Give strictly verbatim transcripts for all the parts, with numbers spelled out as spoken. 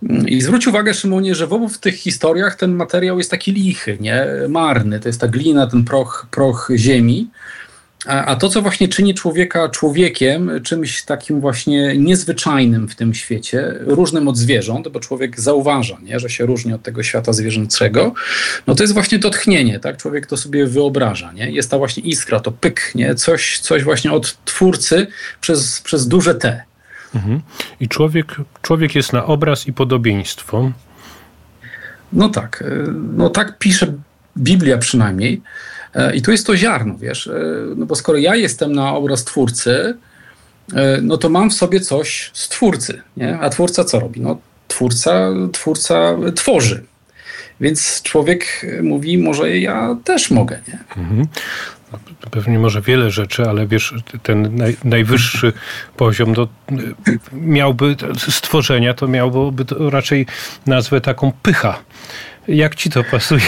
I zwróć uwagę, Szymonie, że w obu tych historiach ten materiał jest taki lichy, nie? Marny. To jest ta glina, ten proch, proch ziemi. A, a to, co właśnie czyni człowieka człowiekiem, czymś takim właśnie niezwyczajnym w tym świecie, różnym od zwierząt, bo człowiek zauważa, nie? Że się różni od tego świata zwierzęcego, no to jest właśnie to tchnienie, tak? Człowiek to sobie wyobraża, nie? Jest ta właśnie iskra, to pyk, nie? Coś, coś właśnie od twórcy przez, przez duże T. Mhm. I człowiek, człowiek jest na obraz i podobieństwo. No tak. No tak pisze Biblia przynajmniej. I tu jest to ziarno, wiesz, no bo skoro ja jestem na obraz twórcy, no to mam w sobie coś z twórcy, nie? A twórca co robi? No twórca, twórca tworzy. Więc człowiek mówi, może ja też mogę, nie? Mhm. Pewnie może wiele rzeczy, ale wiesz, ten naj, najwyższy poziom do, miałby stworzenia, to miałby to raczej nazwę taką pycha. Jak ci to pasuje?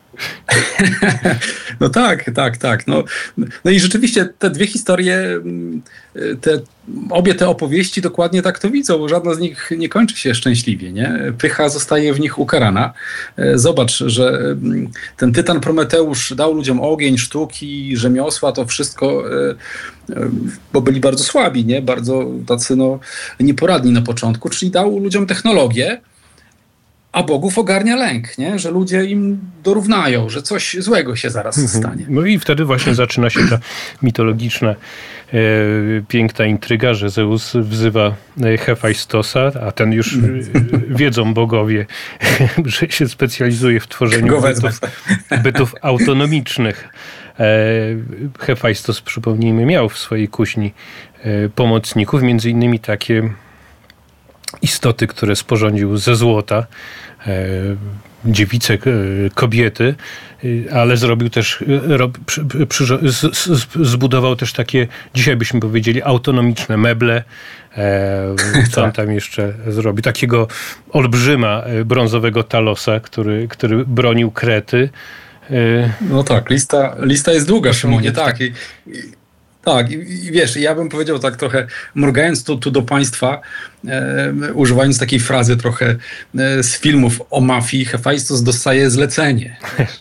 No tak, tak, tak. No, no i rzeczywiście te dwie historie, te, obie te opowieści dokładnie tak to widzą, bo żadna z nich nie kończy się szczęśliwie, nie? Pycha zostaje w nich ukarana. Zobacz, że ten tytan Prometeusz dał ludziom ogień, sztuki, rzemiosła, to wszystko, bo byli bardzo słabi, nie? Bardzo tacy no, nieporadni na początku, czyli dał ludziom technologię, a bogów ogarnia lęk, nie? Że ludzie im dorównają, że coś złego się zaraz stanie. No i wtedy właśnie zaczyna się ta mitologiczna, e, piękna intryga, że Zeus wzywa Hefajstosa, a ten już e, wiedzą bogowie, że się specjalizuje w tworzeniu bytów, bytów autonomicznych. E, Hefajstos, przypomnijmy, miał w swojej kuźni e, pomocników, między innymi takie istoty, które sporządził ze złota, e, dziewice, e, kobiety, e, ale zrobił też, e, rob, przy, przy, z, z, zbudował też takie, dzisiaj byśmy powiedzieli, autonomiczne meble. E, co on tam jeszcze zrobił? Takiego olbrzyma e, brązowego Talosa, który, który bronił Krety. E, no tak, lista, lista jest długa, Szymonie, tak. I, i... Tak, i, i wiesz, ja bym powiedział tak trochę, mrugając tu, tu do państwa, e, używając takiej frazy trochę e, z filmów o mafii, Hefajstos dostaje zlecenie.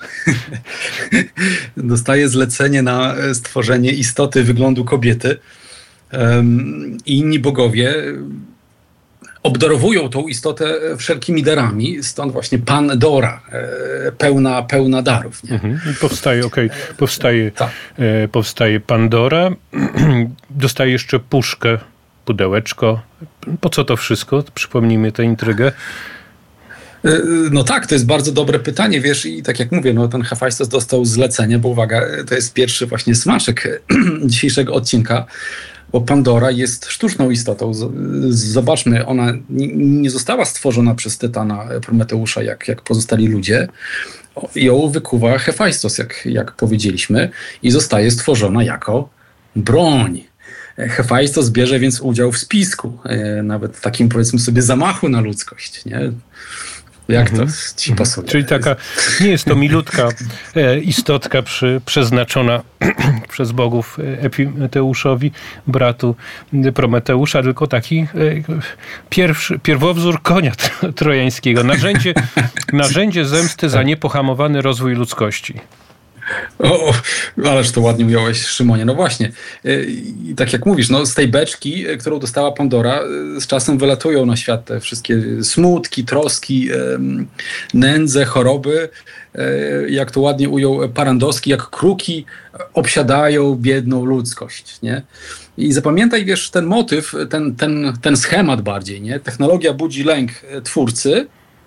Dostaje zlecenie na stworzenie istoty wyglądu kobiety. E, I inni bogowie obdarowują tą istotę wszelkimi darami, stąd właśnie Pandora, e, pełna, pełna darów. Nie? Mhm. Powstaje, okej, okay. powstaje, tak. e, powstaje Pandora, dostaje jeszcze puszkę, pudełeczko. Po co to wszystko? Przypomnijmy tę intrygę. No tak, to jest bardzo dobre pytanie, wiesz, i tak jak mówię, no ten Hefajstos dostał zlecenie, bo uwaga, to jest pierwszy właśnie smaczek dzisiejszego odcinka, bo Pandora jest sztuczną istotą. Zobaczmy, ona nie została stworzona przez tytana Prometeusza, jak, jak pozostali ludzie. Ją wykuwa Hefajstos, jak, jak powiedzieliśmy, i zostaje stworzona jako broń. Hefajstos bierze więc udział w spisku, nawet takim, powiedzmy sobie, zamachu na ludzkość, nie? Jak to ci pasuje? Czyli taka, nie jest to milutka e, istotka przy, przeznaczona przez bogów Epimeteuszowi, bratu Prometeusza, tylko taki e, pierwszy, pierwowzór konia trojańskiego. Narzędzie, narzędzie zemsty za niepohamowany rozwój ludzkości. O, ależ to ładnie ująłeś, Szymonie. No właśnie, i tak jak mówisz, no z tej beczki, którą dostała Pandora, z czasem wylatują na świat te wszystkie smutki, troski, nędze, choroby. Jak to ładnie ujął Parandowski, jak kruki obsiadają biedną ludzkość, nie? I zapamiętaj, wiesz, ten motyw, ten, ten, ten schemat bardziej, nie? Technologia budzi lęk twórcy,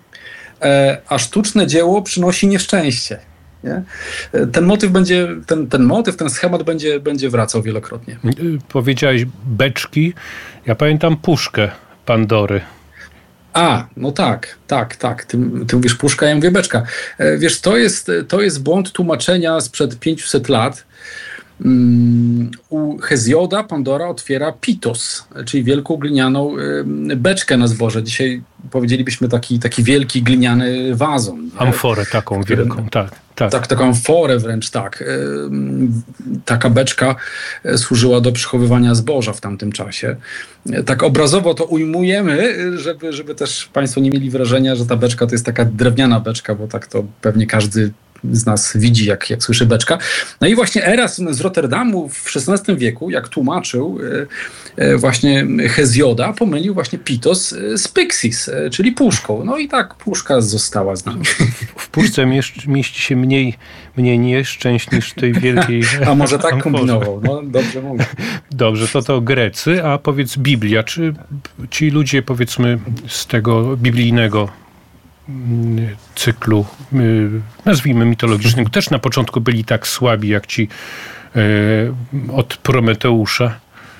a sztuczne dzieło przynosi nieszczęście. Nie? Ten motyw będzie, ten, ten motyw, ten schemat będzie, będzie wracał wielokrotnie. Powiedziałeś beczki, ja pamiętam puszkę Pandory. A, no tak, tak, tak. Ty, ty mówisz puszka, ja mówię beczka. Wiesz, to jest, to jest błąd tłumaczenia sprzed pięciuset lat. U Hezjoda Pandora otwiera Pitos, czyli wielką glinianą beczkę na zboże. Dzisiaj powiedzielibyśmy taki, taki wielki gliniany wazon. Nie? Amforę taką wielką, tak. Tak. tak. Taką amforę wręcz, tak. Taka beczka służyła do przechowywania zboża w tamtym czasie. Tak obrazowo to ujmujemy, żeby, żeby też Państwo nie mieli wrażenia, że ta beczka to jest taka drewniana beczka, bo tak to pewnie każdy z nas widzi, jak, jak słyszy beczka. No i właśnie Erasm z Rotterdamu w szesnastym wieku, jak tłumaczył e, e, właśnie Hezjoda, pomylił właśnie Pitos z Pyxis, e, czyli puszką. No i tak puszka została z nami. W puszce mieści, mieści się mniej, mniej nieszczęść niż tej wielkiej... A może tak kombinował. No dobrze mówię. Dobrze, to to Grecy, a powiedz Biblia. Czy ci ludzie, powiedzmy, z tego biblijnego cyklu, nazwijmy mitologicznego, też na początku byli tak słabi jak ci od Prometeusza?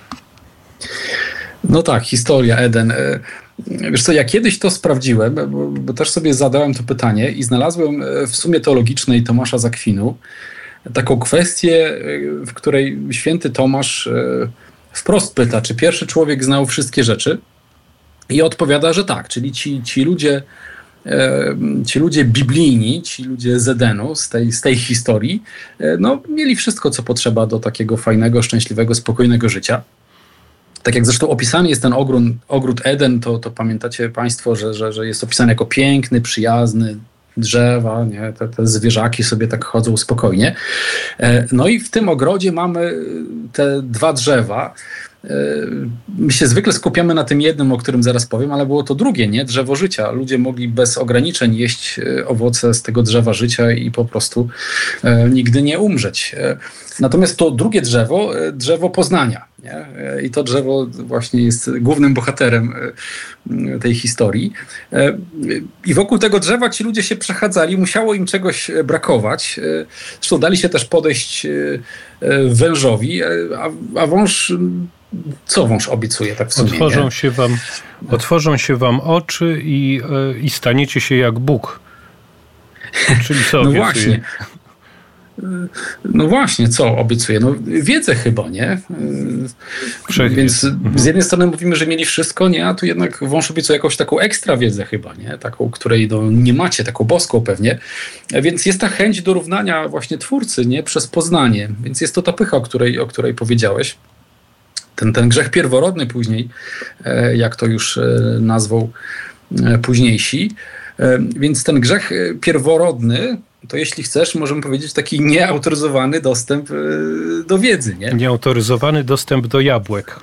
No tak, historia, Eden. Wiesz co, ja kiedyś to sprawdziłem, bo, bo też sobie zadałem to pytanie i znalazłem w Sumie Teologicznej Tomasza z Akwinu taką kwestię, w której święty Tomasz wprost pyta, czy pierwszy człowiek znał wszystkie rzeczy, i odpowiada, że tak, czyli ci, ci ludzie Ci ludzie biblijni, ci ludzie z Edenu, z tej, z tej historii, no, mieli wszystko, co potrzeba do takiego fajnego, szczęśliwego, spokojnego życia. Tak jak zresztą opisany jest ten ogród, ogród Eden, to, to pamiętacie Państwo, że, że, że jest opisany jako piękny, przyjazny, drzewa, nie? Te, te zwierzaki sobie tak chodzą spokojnie. No i w tym ogrodzie mamy te dwa drzewa. My się zwykle skupiamy na tym jednym, o którym zaraz powiem, ale było to drugie, nie? Drzewo życia. Ludzie mogli bez ograniczeń jeść owoce z tego drzewa życia i po prostu e, nigdy nie umrzeć. E, natomiast to drugie drzewo, drzewo poznania. Nie? E, I to drzewo właśnie jest głównym bohaterem e, tej historii. E, I wokół tego drzewa ci ludzie się przechadzali, musiało im czegoś brakować. E, zresztą dali się też podejść e, wężowi, a, a wąż... Co wąż obiecuje tak w sumie? Otworzą się wam, otworzą się wam oczy i, i staniecie się jak Bóg. Czyli co no obiecuje? Właśnie. No właśnie, co obiecuje? No wiedzę chyba, nie? Wszechwiedz. Więc mhm. z jednej strony mówimy, że mieli wszystko, nie? A tu jednak wąż obiecuje jakąś taką ekstra wiedzę chyba, nie? Taką, której no, nie macie, taką boską pewnie. Więc jest ta chęć dorównania właśnie Twórcy, nie? Przez poznanie. Więc jest to ta pycha, o której, o której powiedziałeś. Ten, ten grzech pierworodny później, jak to już nazwał późniejsi. Więc ten grzech pierworodny, to jeśli chcesz, możemy powiedzieć taki nieautoryzowany dostęp do wiedzy. Nie? Nieautoryzowany dostęp do jabłek.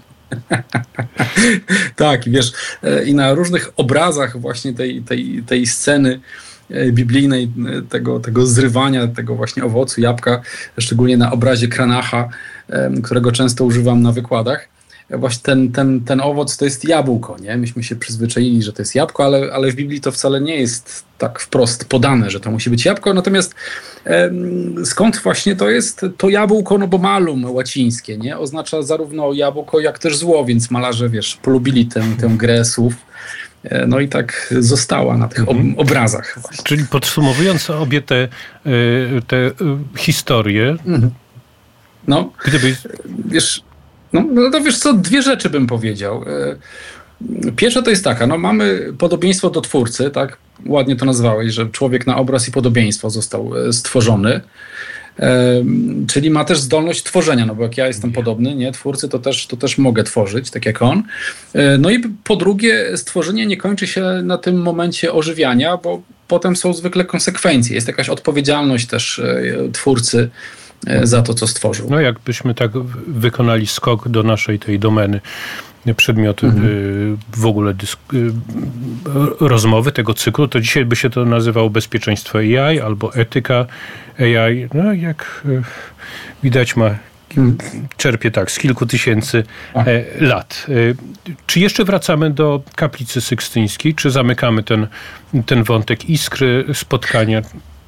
Tak, wiesz, i na różnych obrazach właśnie tej, tej, tej sceny biblijnej, tego, tego zrywania, tego właśnie owocu, jabłka, szczególnie na obrazie Kranacha, którego często używam na wykładach. Właśnie ten, ten, ten owoc to jest jabłko, nie? Myśmy się przyzwyczaili, że to jest jabłko, ale, ale w Biblii to wcale nie jest tak wprost podane, że to musi być jabłko. Natomiast em, skąd właśnie to jest to jabłko, no bo malum łacińskie, nie? Oznacza zarówno jabłko, jak też zło, więc malarze, wiesz, polubili tę, tę grę słów. No i tak została na tych ob- obrazach. Właśnie. Czyli podsumowując obie te, te historie, mhm. no, gdyby... wiesz, no, no to wiesz co, dwie rzeczy bym powiedział. Pierwsza to jest taka, no mamy podobieństwo do Twórcy, tak? Ładnie to nazwałeś, że człowiek na obraz i podobieństwo został stworzony. Czyli ma też zdolność tworzenia, no bo jak ja jestem podobny, nie, Twórcy, to też, to też mogę tworzyć, tak jak on. No i po drugie, stworzenie nie kończy się na tym momencie ożywiania, bo potem są zwykle konsekwencje. Jest jakaś odpowiedzialność też Twórcy za to, co stworzył. No jakbyśmy tak wykonali skok do naszej tej domeny, przedmiotu mhm. w ogóle dysk- rozmowy tego cyklu, to dzisiaj by się to nazywało bezpieczeństwo A I albo etyka A I. No jak widać ma, czerpie tak z kilku tysięcy A. lat. Czy jeszcze wracamy do kaplicy sykstyńskiej, czy zamykamy ten, ten wątek iskry, spotkania?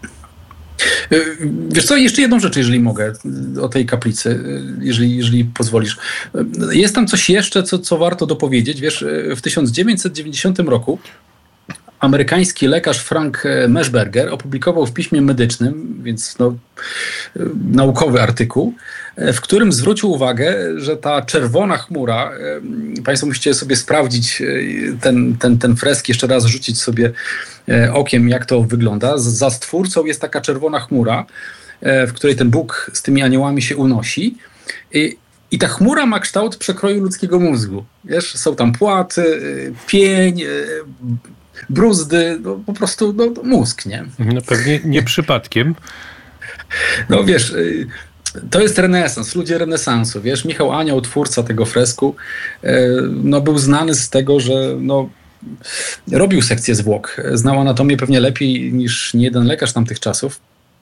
Wiesz co, jeszcze jedną rzecz, jeżeli mogę, o tej kaplicy, jeżeli, jeżeli pozwolisz. Jest tam coś jeszcze, co, co warto dopowiedzieć. Wiesz, w tysiąc dziewięćset dziewięćdziesiątym roku amerykański lekarz Frank Meshberger opublikował w piśmie medycznym, więc no, naukowy artykuł, w którym zwrócił uwagę, że ta czerwona chmura, Państwo musicie sobie sprawdzić ten, ten, ten fresk, jeszcze raz rzucić sobie okiem, jak to wygląda. Za stwórcą jest taka czerwona chmura, w której ten Bóg z tymi aniołami się unosi. I, i ta chmura ma kształt przekroju ludzkiego mózgu. Wiesz, są tam płaty, pień, bruzdy, no, po prostu no, mózg, nie? No pewnie nie przypadkiem. No wiesz, to jest renesans, ludzie renesansu, wiesz, Michał Anioł, twórca tego fresku, no był znany z tego, że no, robił sekcję zwłok, znał anatomię pewnie lepiej niż niejeden lekarz tamtych czasów,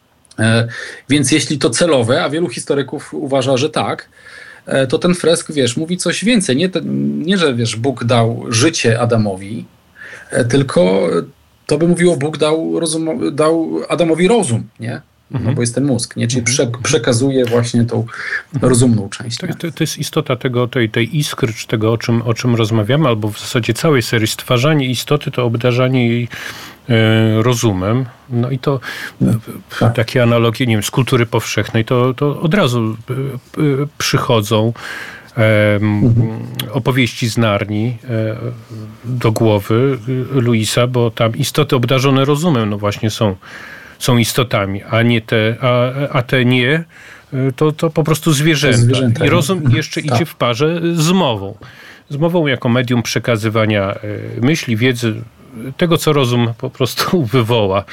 więc jeśli to celowe, a wielu historyków uważa, że tak, to ten fresk, wiesz, mówi coś więcej, nie, nie że wiesz, Bóg dał życie Adamowi, tylko to by mówiło, Bóg dał, rozum, dał Adamowi rozum, nie? No bo jest ten mózg, nie? Czyli prze, przekazuje właśnie tą rozumną część. To, to, to jest istota tego, tej, tej iskry, czy tego, o czym, o czym rozmawiamy, albo w zasadzie całej serii. Stwarzanie istoty to obdarzanie jej e, rozumem. No i to no, tak. Takie analogie, nie wiem, z kultury powszechnej, to, to od razu e, e, przychodzą e, mhm. opowieści z Narni e, do głowy Luisa, bo tam istoty obdarzone rozumem, no właśnie są są istotami, a nie te, a, a te nie, to, to po prostu zwierzęta. zwierzęta I rozum nie? jeszcze tak. idzie w parze z mową. Z mową jako medium przekazywania myśli, wiedzy, tego, co rozum po prostu wywoła.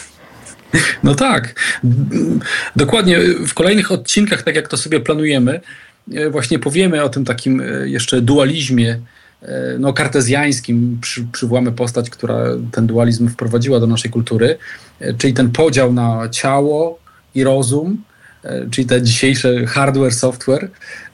No tak. Dokładnie. W kolejnych odcinkach, tak jak to sobie planujemy, właśnie powiemy o tym takim jeszcze dualizmie no, kartezjańskim, przy, przywołamy postać, która ten dualizm wprowadziła do naszej kultury, czyli ten podział na ciało i rozum, czyli te dzisiejsze hardware, software.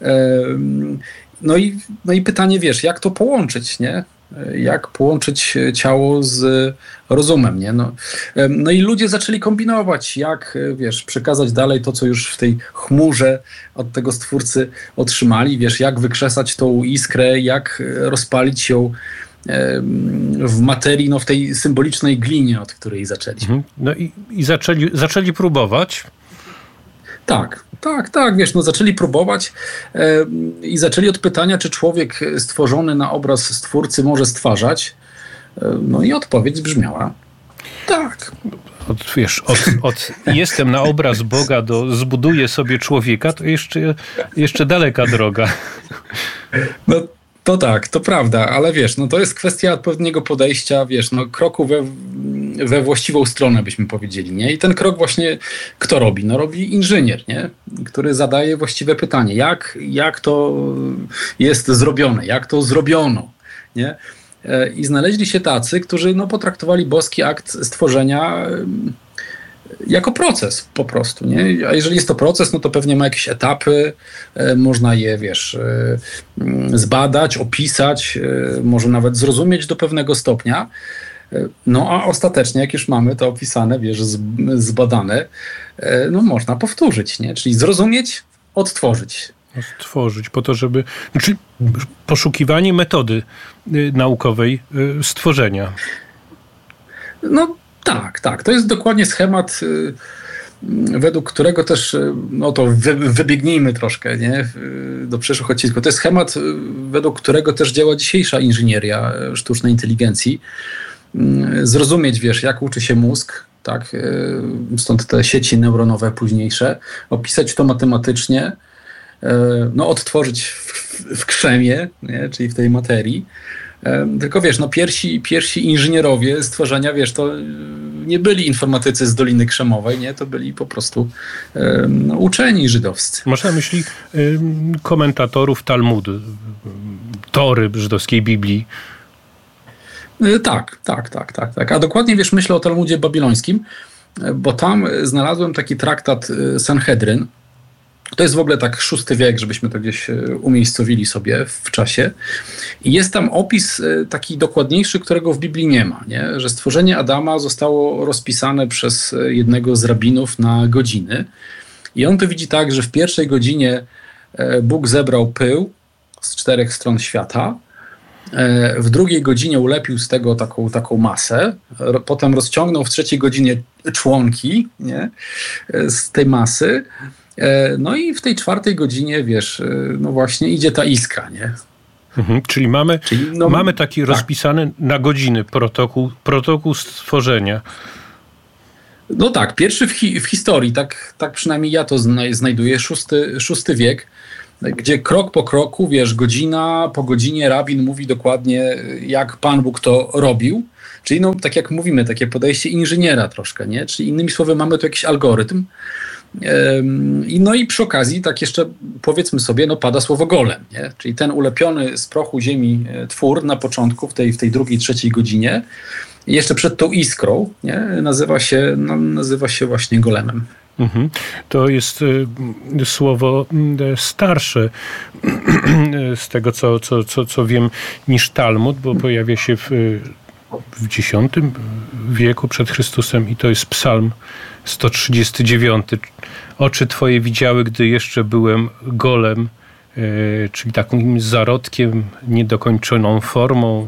No i, no i pytanie, wiesz, jak to połączyć, nie? Jak połączyć ciało z rozumem, nie? No, no i ludzie zaczęli kombinować, jak, wiesz, przekazać dalej to, co już w tej chmurze od tego stwórcy otrzymali, wiesz, jak wykrzesać tą iskrę, jak rozpalić ją w materii, no w tej symbolicznej glinie, od której zaczęliśmy. No i, i zaczęli, zaczęli próbować. Tak, tak, tak, wiesz, no zaczęli próbować e, i zaczęli od pytania, czy człowiek stworzony na obraz Stwórcy może stwarzać. E, no i odpowiedź brzmiała tak. Od, wiesz, od, od jestem na obraz Boga do zbuduję sobie człowieka, to jeszcze, jeszcze daleka droga. No to tak, to prawda, ale wiesz, no to jest kwestia odpowiedniego podejścia, wiesz, no kroku we, we właściwą stronę, byśmy powiedzieli, nie? I ten krok właśnie kto robi? No robi inżynier, nie? Który zadaje właściwe pytanie, jak, jak to jest zrobione, jak to zrobiono, nie? I znaleźli się tacy, którzy no, potraktowali boski akt stworzenia jako proces po prostu, nie? A jeżeli jest to proces, no to pewnie ma jakieś etapy, e, można je, wiesz, e, zbadać, opisać, e, może nawet zrozumieć do pewnego stopnia. E, no a ostatecznie, jak już mamy to opisane, wiesz, z, zbadane, e, no można powtórzyć, nie? Czyli zrozumieć, odtworzyć. Stworzyć po to, żeby... Czyli poszukiwanie metody y, naukowej y, stworzenia. No tak, tak. To jest dokładnie schemat, y, według którego też, y, no to wy, wybiegnijmy troszkę, nie? Y, do przyszłych odcinków. To jest schemat, y, według którego też działa dzisiejsza inżynieria y, sztucznej inteligencji. Y, zrozumieć, wiesz, jak uczy się mózg, tak? Y, stąd te sieci neuronowe późniejsze. Opisać to matematycznie, y, no odtworzyć w, w krzemie, nie? Czyli w tej materii. Tylko wiesz, no pierwsi, pierwsi inżynierowie stworzenia, wiesz, to nie byli informatycy z Doliny Krzemowej, nie? To byli po prostu no, uczeni żydowscy. Masz na myśli y, komentatorów Talmudu, Tory żydowskiej Biblii? Y, tak, tak, tak, tak, tak. A dokładnie, wiesz, myślę o Talmudzie babilońskim, bo tam znalazłem taki traktat Sanhedryn. To jest w ogóle tak szósty wiek, żebyśmy to gdzieś umiejscowili sobie w czasie. I jest tam opis taki dokładniejszy, którego w Biblii nie ma, nie? Że stworzenie Adama zostało rozpisane przez jednego z rabinów na godziny. I on to widzi tak, że w pierwszej godzinie Bóg zebrał pył z czterech stron świata, w drugiej godzinie ulepił z tego taką, taką masę, potem rozciągnął w trzeciej godzinie członki, nie, z tej masy, no i w tej czwartej godzinie, wiesz, no właśnie idzie ta iskra, nie? Mhm, czyli mamy, czyli no, mamy taki tak. rozpisany na godziny protokół, protokół stworzenia. No tak, pierwszy w, hi, w historii, tak, tak przynajmniej ja to zna, znajduję, szósty, szósty wiek, gdzie krok po kroku, wiesz, godzina po godzinie rabin mówi dokładnie, jak Pan Bóg to robił. Czyli no, tak jak mówimy, takie podejście inżyniera troszkę, nie? Czyli innymi słowy mamy tu jakiś algorytm. I no i przy okazji, tak jeszcze powiedzmy sobie, no pada słowo golem, nie? Czyli ten ulepiony z prochu ziemi twór na początku, w tej, w tej drugiej, trzeciej godzinie, jeszcze przed tą iskrą, nie? Nazywa się, no, nazywa się właśnie golemem. Mhm. To jest y, słowo y, starsze z tego, co, co, co, co wiem, niż Talmud, bo pojawia się w, w dziesiątym wieku przed Chrystusem i to jest Psalm sto trzydziesty dziewiąty. Oczy Twoje widziały, gdy jeszcze byłem golem, y, czyli takim zarodkiem, niedokończoną formą.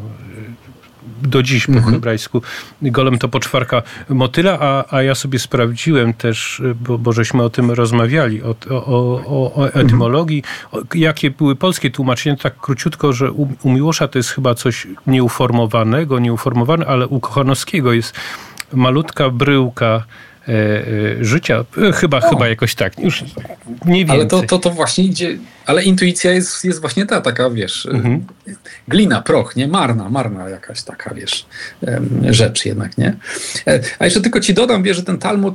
Do dziś po mhm. hebrajsku golem to poczwarka motyla, a, a ja sobie sprawdziłem też, bo, bo żeśmy o tym rozmawiali, o, o, o, o etymologii, o, jakie były polskie tłumaczenia, tak króciutko, że u, u Miłosza to jest chyba coś nieuformowanego, nieuformowane, ale u Kochanowskiego jest malutka bryłka e, e, życia, e, chyba, chyba jakoś tak, już mniej więcej. Ale to, to, to właśnie idzie, ale intuicja jest, jest właśnie ta taka, wiesz, mhm. glina, proch, nie? Marna, marna jakaś taka, wiesz, rzecz jednak, nie? A jeszcze tylko ci dodam, wiesz, że ten Talmud,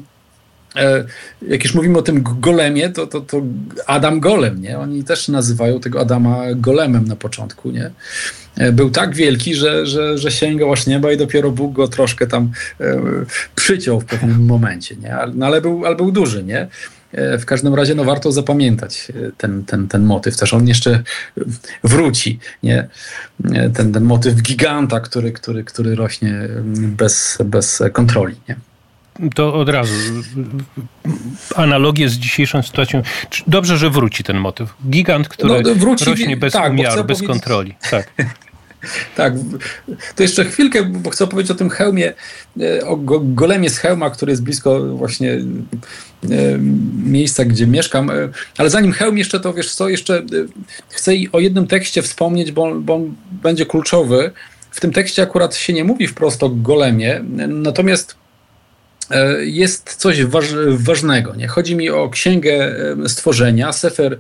jak już mówimy o tym golemie, to, to, to Adam Golem, nie? Oni też nazywają tego Adama golemem na początku, nie? Był tak wielki, że, że, że sięgał aż nieba i dopiero Bóg go troszkę tam e, przyciął w pewnym momencie, nie? No, ale, był, ale był duży, nie? E, w każdym razie no, warto zapamiętać ten, ten, ten motyw. Też on jeszcze wróci, nie? Ten, ten motyw giganta, który, który, który rośnie bez, bez kontroli, nie? To od razu analogię z dzisiejszą sytuacją. Dobrze, że wróci ten motyw. Gigant, który no, wróci, rośnie bez tak, umiaru, bez kontroli. Tak. Tak. To jeszcze chwilkę, bo chcę powiedzieć o tym hełmie, o golemie z hełma, który jest blisko właśnie miejsca, gdzie mieszkam. Ale zanim hełm jeszcze, to wiesz co, jeszcze chcę o jednym tekście wspomnieć, bo, bo on będzie kluczowy. W tym tekście akurat się nie mówi wprost o golemie, natomiast jest coś waż, ważnego. Nie? Chodzi mi o Księgę Stworzenia, Sefer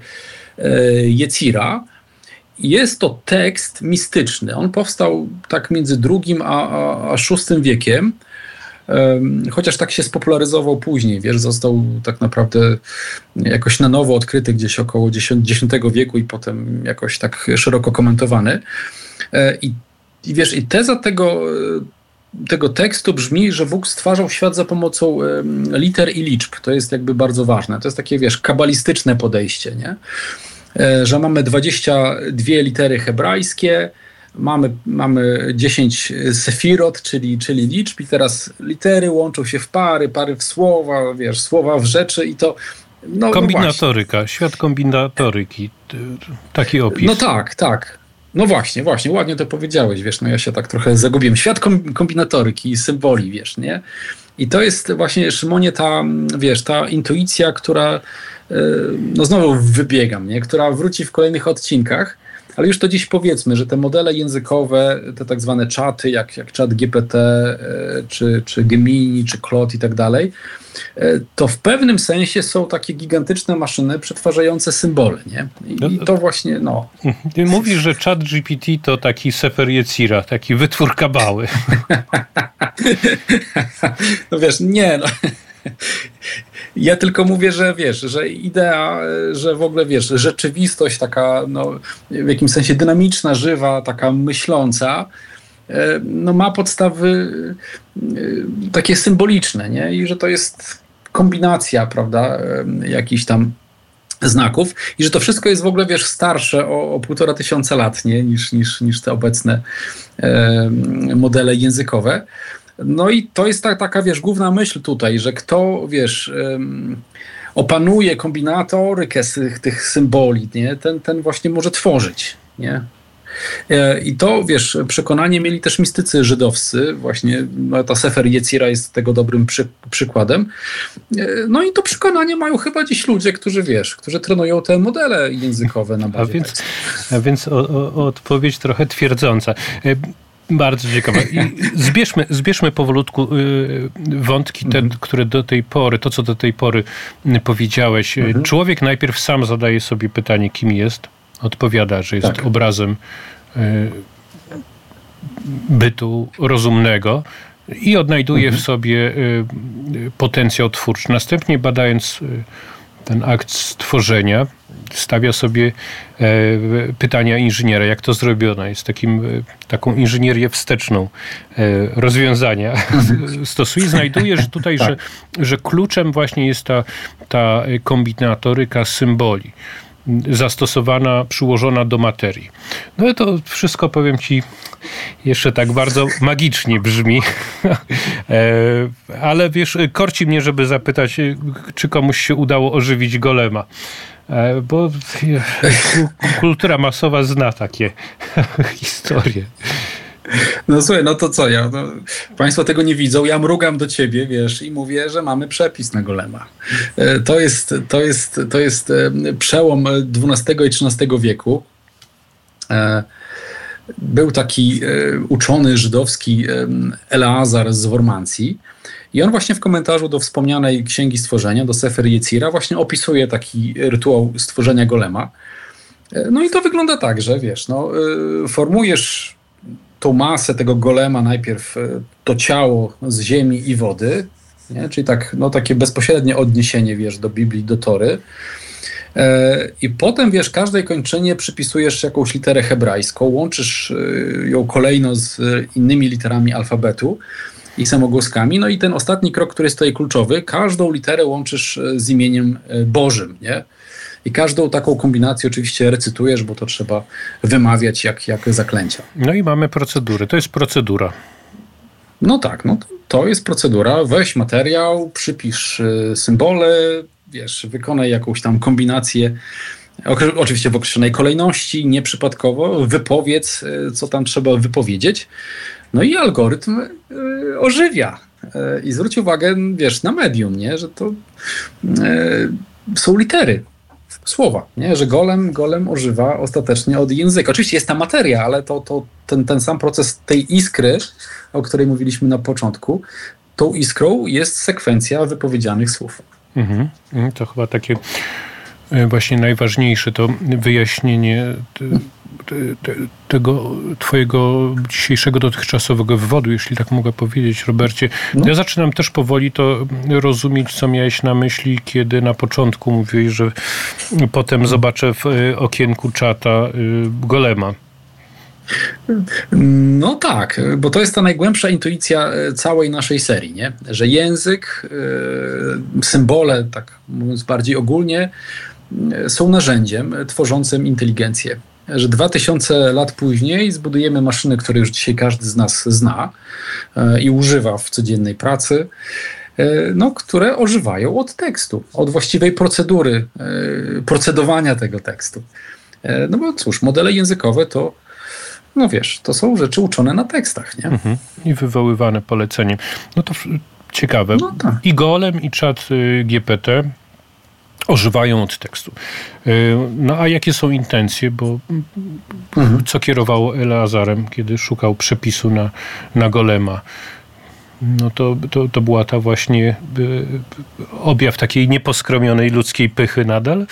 Jecira. Jest to tekst mistyczny. On powstał tak między drugim a, a, a szóstym wiekiem, chociaż tak się spopularyzował później. Wiesz, został tak naprawdę jakoś na nowo odkryty gdzieś około dziesiątego wieku i potem jakoś tak szeroko komentowany. I, i wiesz, i teza tego tego tekstu brzmi, że Bóg stwarzał świat za pomocą liter i liczb. To jest jakby bardzo ważne. To jest takie, wiesz, kabalistyczne podejście, nie? Że mamy dwadzieścia dwie litery hebrajskie, mamy, mamy dziesięć sefirot, czyli, czyli liczb i teraz litery łączą się w pary, pary w słowa, wiesz, słowa w rzeczy i to... No, kombinatoryka, no świat kombinatoryki. Taki opis. No tak, tak. No właśnie, właśnie, ładnie to powiedziałeś, wiesz, no ja się tak trochę zagubiłem. Świat kombinatoryki i symboli, wiesz, nie? I to jest właśnie, Szymonie, ta, wiesz, ta intuicja, która, no znowu wybiegam, nie? Która wróci w kolejnych odcinkach, ale już to dziś powiedzmy, że te modele językowe, te tak zwane czaty, jak, jak czat G P T, czy, czy Gemini, czy Claude i tak dalej, to w pewnym sensie są takie gigantyczne maszyny przetwarzające symbole, nie? I, i to właśnie, no... Ty mówisz, że czat G P T to taki Sefer Jecira, taki wytwór kabały. No wiesz, nie, no... Ja tylko mówię, że wiesz, że idea, że w ogóle wiesz, rzeczywistość taka, no, w jakimś sensie dynamiczna, żywa, taka myśląca, no, ma podstawy takie symboliczne, nie? I że to jest kombinacja, prawda, jakichś tam znaków i że to wszystko jest w ogóle, wiesz, starsze o, o półtora tysiąca lat, nie? Niż, niż, niż te obecne e, modele językowe. No i to jest ta, taka, wiesz, główna myśl tutaj, że kto, wiesz, um, opanuje kombinatorykę tych, tych symboli, nie? Ten, ten właśnie może tworzyć, nie? I to, wiesz, przekonanie mieli też mistycy żydowscy, właśnie no, ta Sefer Jecira jest tego dobrym przy, przykładem. No i to przekonanie mają chyba dziś ludzie, którzy, wiesz, którzy trenują te modele językowe na bazie A więc, a więc o, o, odpowiedź trochę twierdząca. Bardzo ciekawe. I zbierzmy, zbierzmy powolutku wątki, te, mhm. które do tej pory, to co do tej pory powiedziałeś. Mhm. Człowiek najpierw sam zadaje sobie pytanie, kim jest. Odpowiada, że jest tak. obrazem bytu rozumnego i odnajduje mhm. w sobie potencjał twórczy. Następnie badając ten akt stworzenia, stawia sobie e, pytania inżyniera, jak to zrobiono. Jest takim, taką inżynierię wsteczną e, rozwiązania. Stosuje, znajduje, że tutaj, tak. że, że kluczem właśnie jest ta, ta kombinatoryka symboli zastosowana, przyłożona do materii. No to wszystko, powiem ci, jeszcze tak bardzo magicznie brzmi, ale wiesz, korci mnie, żeby zapytać, czy komuś się udało ożywić golema. Bo kultura masowa zna takie historie. No słuchaj, no to co ja? No, państwo tego nie widzą, ja mrugam do ciebie, wiesz, i mówię, że mamy przepis na golema. To jest, to jest, to jest przełom dwunastego i trzynastego wieku. Był taki uczony żydowski Eleazar z Wormancji i on właśnie w komentarzu do wspomnianej Księgi Stworzenia, do Sefer Jecira, właśnie opisuje taki rytuał stworzenia golema. No i to wygląda tak, że wiesz, no, formujesz tą masę tego golema, najpierw to ciało z ziemi i wody, nie? Czyli tak, no, takie bezpośrednie odniesienie, wiesz, do Biblii, do Tory. E, I potem, wiesz, każdej kończynie przypisujesz jakąś literę hebrajską, łączysz ją kolejno z innymi literami alfabetu i samogłoskami. No i ten ostatni krok, który jest tutaj kluczowy, każdą literę łączysz z imieniem Bożym, nie? I każdą taką kombinację oczywiście recytujesz, bo to trzeba wymawiać jak, jak zaklęcia. No i mamy procedurę. To jest procedura. No tak, no to jest procedura. Weź materiał, przypisz symbole, wiesz, wykonaj jakąś tam kombinację, oczywiście w określonej kolejności, nieprzypadkowo, wypowiedz, co tam trzeba wypowiedzieć. No i algorytm y, ożywia. Y, I zwróć uwagę, wiesz, na medium, nie? Że to y, są litery. Słowa, nie? Że golem, golem ożywa ostatecznie od języka. Oczywiście jest ta materia, ale to, to ten, ten sam proces tej iskry, o której mówiliśmy na początku, tą iskrą jest sekwencja wypowiedzianych słów. Mhm. To chyba takie właśnie najważniejsze, to wyjaśnienie tego twojego dzisiejszego dotychczasowego wywodu, jeśli tak mogę powiedzieć, Robercie. No. Ja zaczynam też powoli to rozumieć, co miałeś na myśli, kiedy na początku mówiłeś, że potem zobaczę w okienku czata golema. No tak, bo to jest ta najgłębsza intuicja całej naszej serii, nie? Że język, symbole, tak mówiąc bardziej ogólnie, są narzędziem tworzącym inteligencję. Że dwa tysiące lat później zbudujemy maszyny, które już dzisiaj każdy z nas zna i używa w codziennej pracy, no, które ożywają od tekstu, od właściwej procedury, procedowania tego tekstu. No bo cóż, modele językowe to, no wiesz, to są rzeczy uczone na tekstach, nie? Mhm. I wywoływane poleceniem. No to ciekawe. No tak. I golem, i czat G P T ożywają od tekstu. No a jakie są intencje? Bo mhm. co kierowało Eleazarem, kiedy szukał przepisu na, na golema? No to, to, to była ta właśnie objaw takiej nieposkromionej ludzkiej pychy nadal?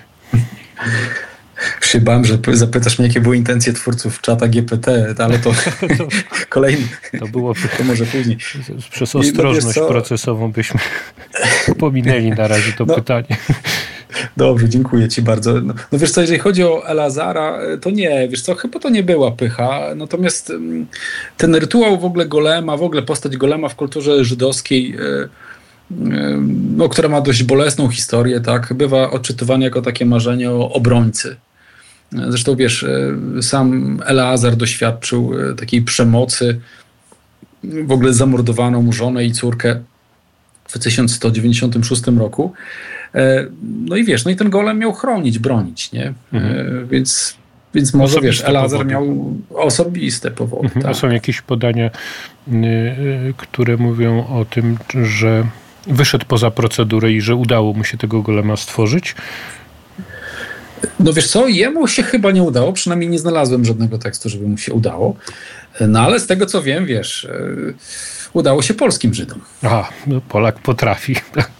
Się bałem, że zapytasz mnie, jakie były intencje twórców czata G P T, ale to, to kolejny. To było to może później. Przez ostrożność no procesową byśmy pominęli na razie to no, pytanie. Dobrze, dziękuję ci bardzo. No, no wiesz co, jeżeli chodzi o Eleazara, to nie, wiesz co, chyba to nie była pycha. Natomiast ten rytuał w ogóle golema, w ogóle postać golema w kulturze żydowskiej, no, która ma dość bolesną historię, tak, bywa odczytywany jako takie marzenie o obrońcy. Zresztą wiesz, sam Eleazar doświadczył takiej przemocy, w ogóle zamordowano mu żonę i córkę w tysiąc sto dziewięćdziesiątym szóstym roku. No i wiesz, no i ten golem miał chronić, bronić, nie? Mhm. Więc Więc może, osobiste wiesz, Eleazar powody. miał osobiste powody. Mhm. Tak. A są jakieś podania, y, które mówią o tym, że wyszedł poza procedurę i że udało mu się tego golema stworzyć? No wiesz co, jemu się chyba nie udało, przynajmniej nie znalazłem żadnego tekstu, żeby mu się udało. No ale z tego co wiem, wiesz, yy, udało się polskim Żydom. Aha, no Polak potrafi.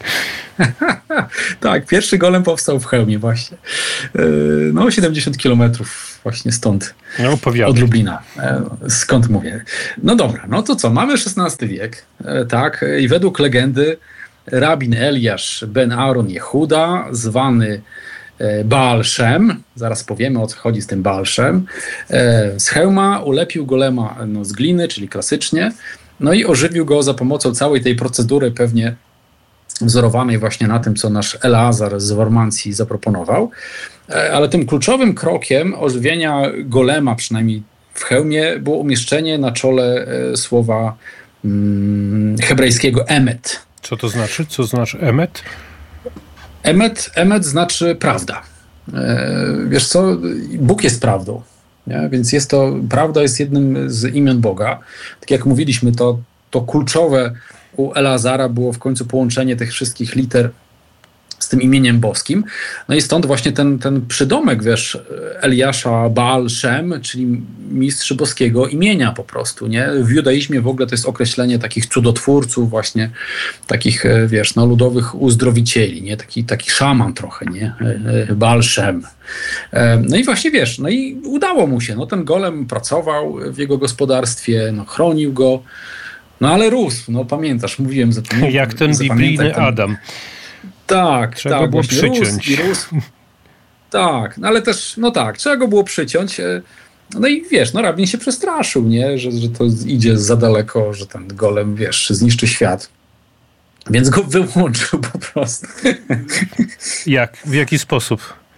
Tak, pierwszy golem powstał w Chełmie właśnie. Yy, no siedemdziesiąt kilometrów właśnie stąd. No, opowiadaj. Od Lublina. Yy, skąd mówię? No dobra, no to co, mamy szesnasty wiek, yy, tak, i według legendy rabin Eliasz ben Aaron Jehuda, zwany Baal Shem, zaraz powiemy o co chodzi z tym Baal Shem, z hełma ulepił golema no, z gliny, czyli klasycznie, no i ożywił go za pomocą całej tej procedury pewnie wzorowanej właśnie na tym, co nasz Eleazar z Wormancji zaproponował. Ale tym kluczowym krokiem ożywienia golema, przynajmniej w hełmie, było umieszczenie na czole słowa hmm, hebrajskiego emet. Co to znaczy? Co znaczy emet? Emet, emet znaczy prawda. E, wiesz co, Bóg jest prawdą, nie? Więc jest to, prawda jest jednym z imion Boga. Tak jak mówiliśmy, to, to kluczowe u Eleazara było w końcu połączenie tych wszystkich liter z tym imieniem boskim. No i stąd właśnie ten, ten przydomek, wiesz, Eliasza Baal Shem, czyli mistrz boskiego imienia po prostu, nie? W judaizmie w ogóle to jest określenie takich cudotwórców właśnie, takich, wiesz, no, ludowych uzdrowicieli, nie? Taki, taki szaman trochę, nie? Baal Shem. No i właśnie, wiesz, no i udało mu się, no ten golem pracował w jego gospodarstwie, no chronił go, no ale rósł, no pamiętasz, mówiłem, zapamiętam. Jak ten biblijny ten... Adam. Tak, trzeba tak, go było przyciąć. Rósł, rósł. Tak, no ale też, no tak, trzeba go było przyciąć. No i wiesz, no rabin się przestraszył, nie? Że, że to idzie za daleko, że ten golem, wiesz, zniszczy świat. Więc go wyłączył po prostu. Jak? W jaki sposób?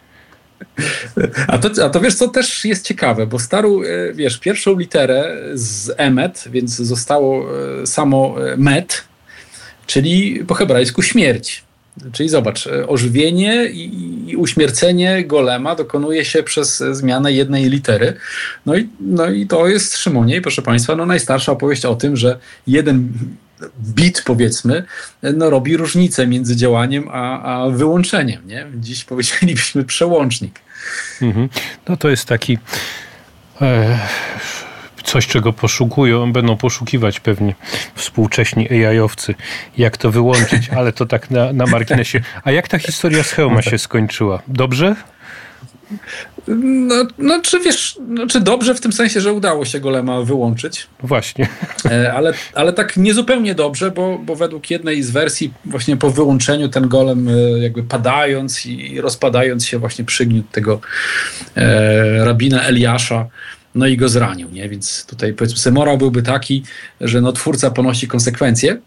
A to, a to wiesz, co też jest ciekawe, bo starł, wiesz, pierwszą literę z emet, więc zostało samo met, czyli po hebrajsku śmierć. Czyli zobacz, ożywienie i, i uśmiercenie golema dokonuje się przez zmianę jednej litery. No i, no i to jest, Szymonie, proszę Państwa, no najstarsza opowieść o tym, że jeden bit, powiedzmy, no robi różnicę między działaniem a, a wyłączeniem. Nie? Dziś powiedzielibyśmy przełącznik. Mhm. No to jest taki... E... coś, czego poszukują, będą poszukiwać pewnie współcześni A I-owcy, jak to wyłączyć, ale to tak na, na marginesie. A jak ta historia z hełma się skończyła? Dobrze? No, no czy wiesz, no, czy dobrze w tym sensie, że udało się golema wyłączyć. Właśnie. Ale, ale tak niezupełnie dobrze, bo, bo według jednej z wersji właśnie po wyłączeniu ten golem jakby padając i rozpadając się właśnie przygniótł tego e, rabina Eliasza, no i go zranił, nie? Więc tutaj powiedzmy morał byłby taki, że no twórca ponosi konsekwencje.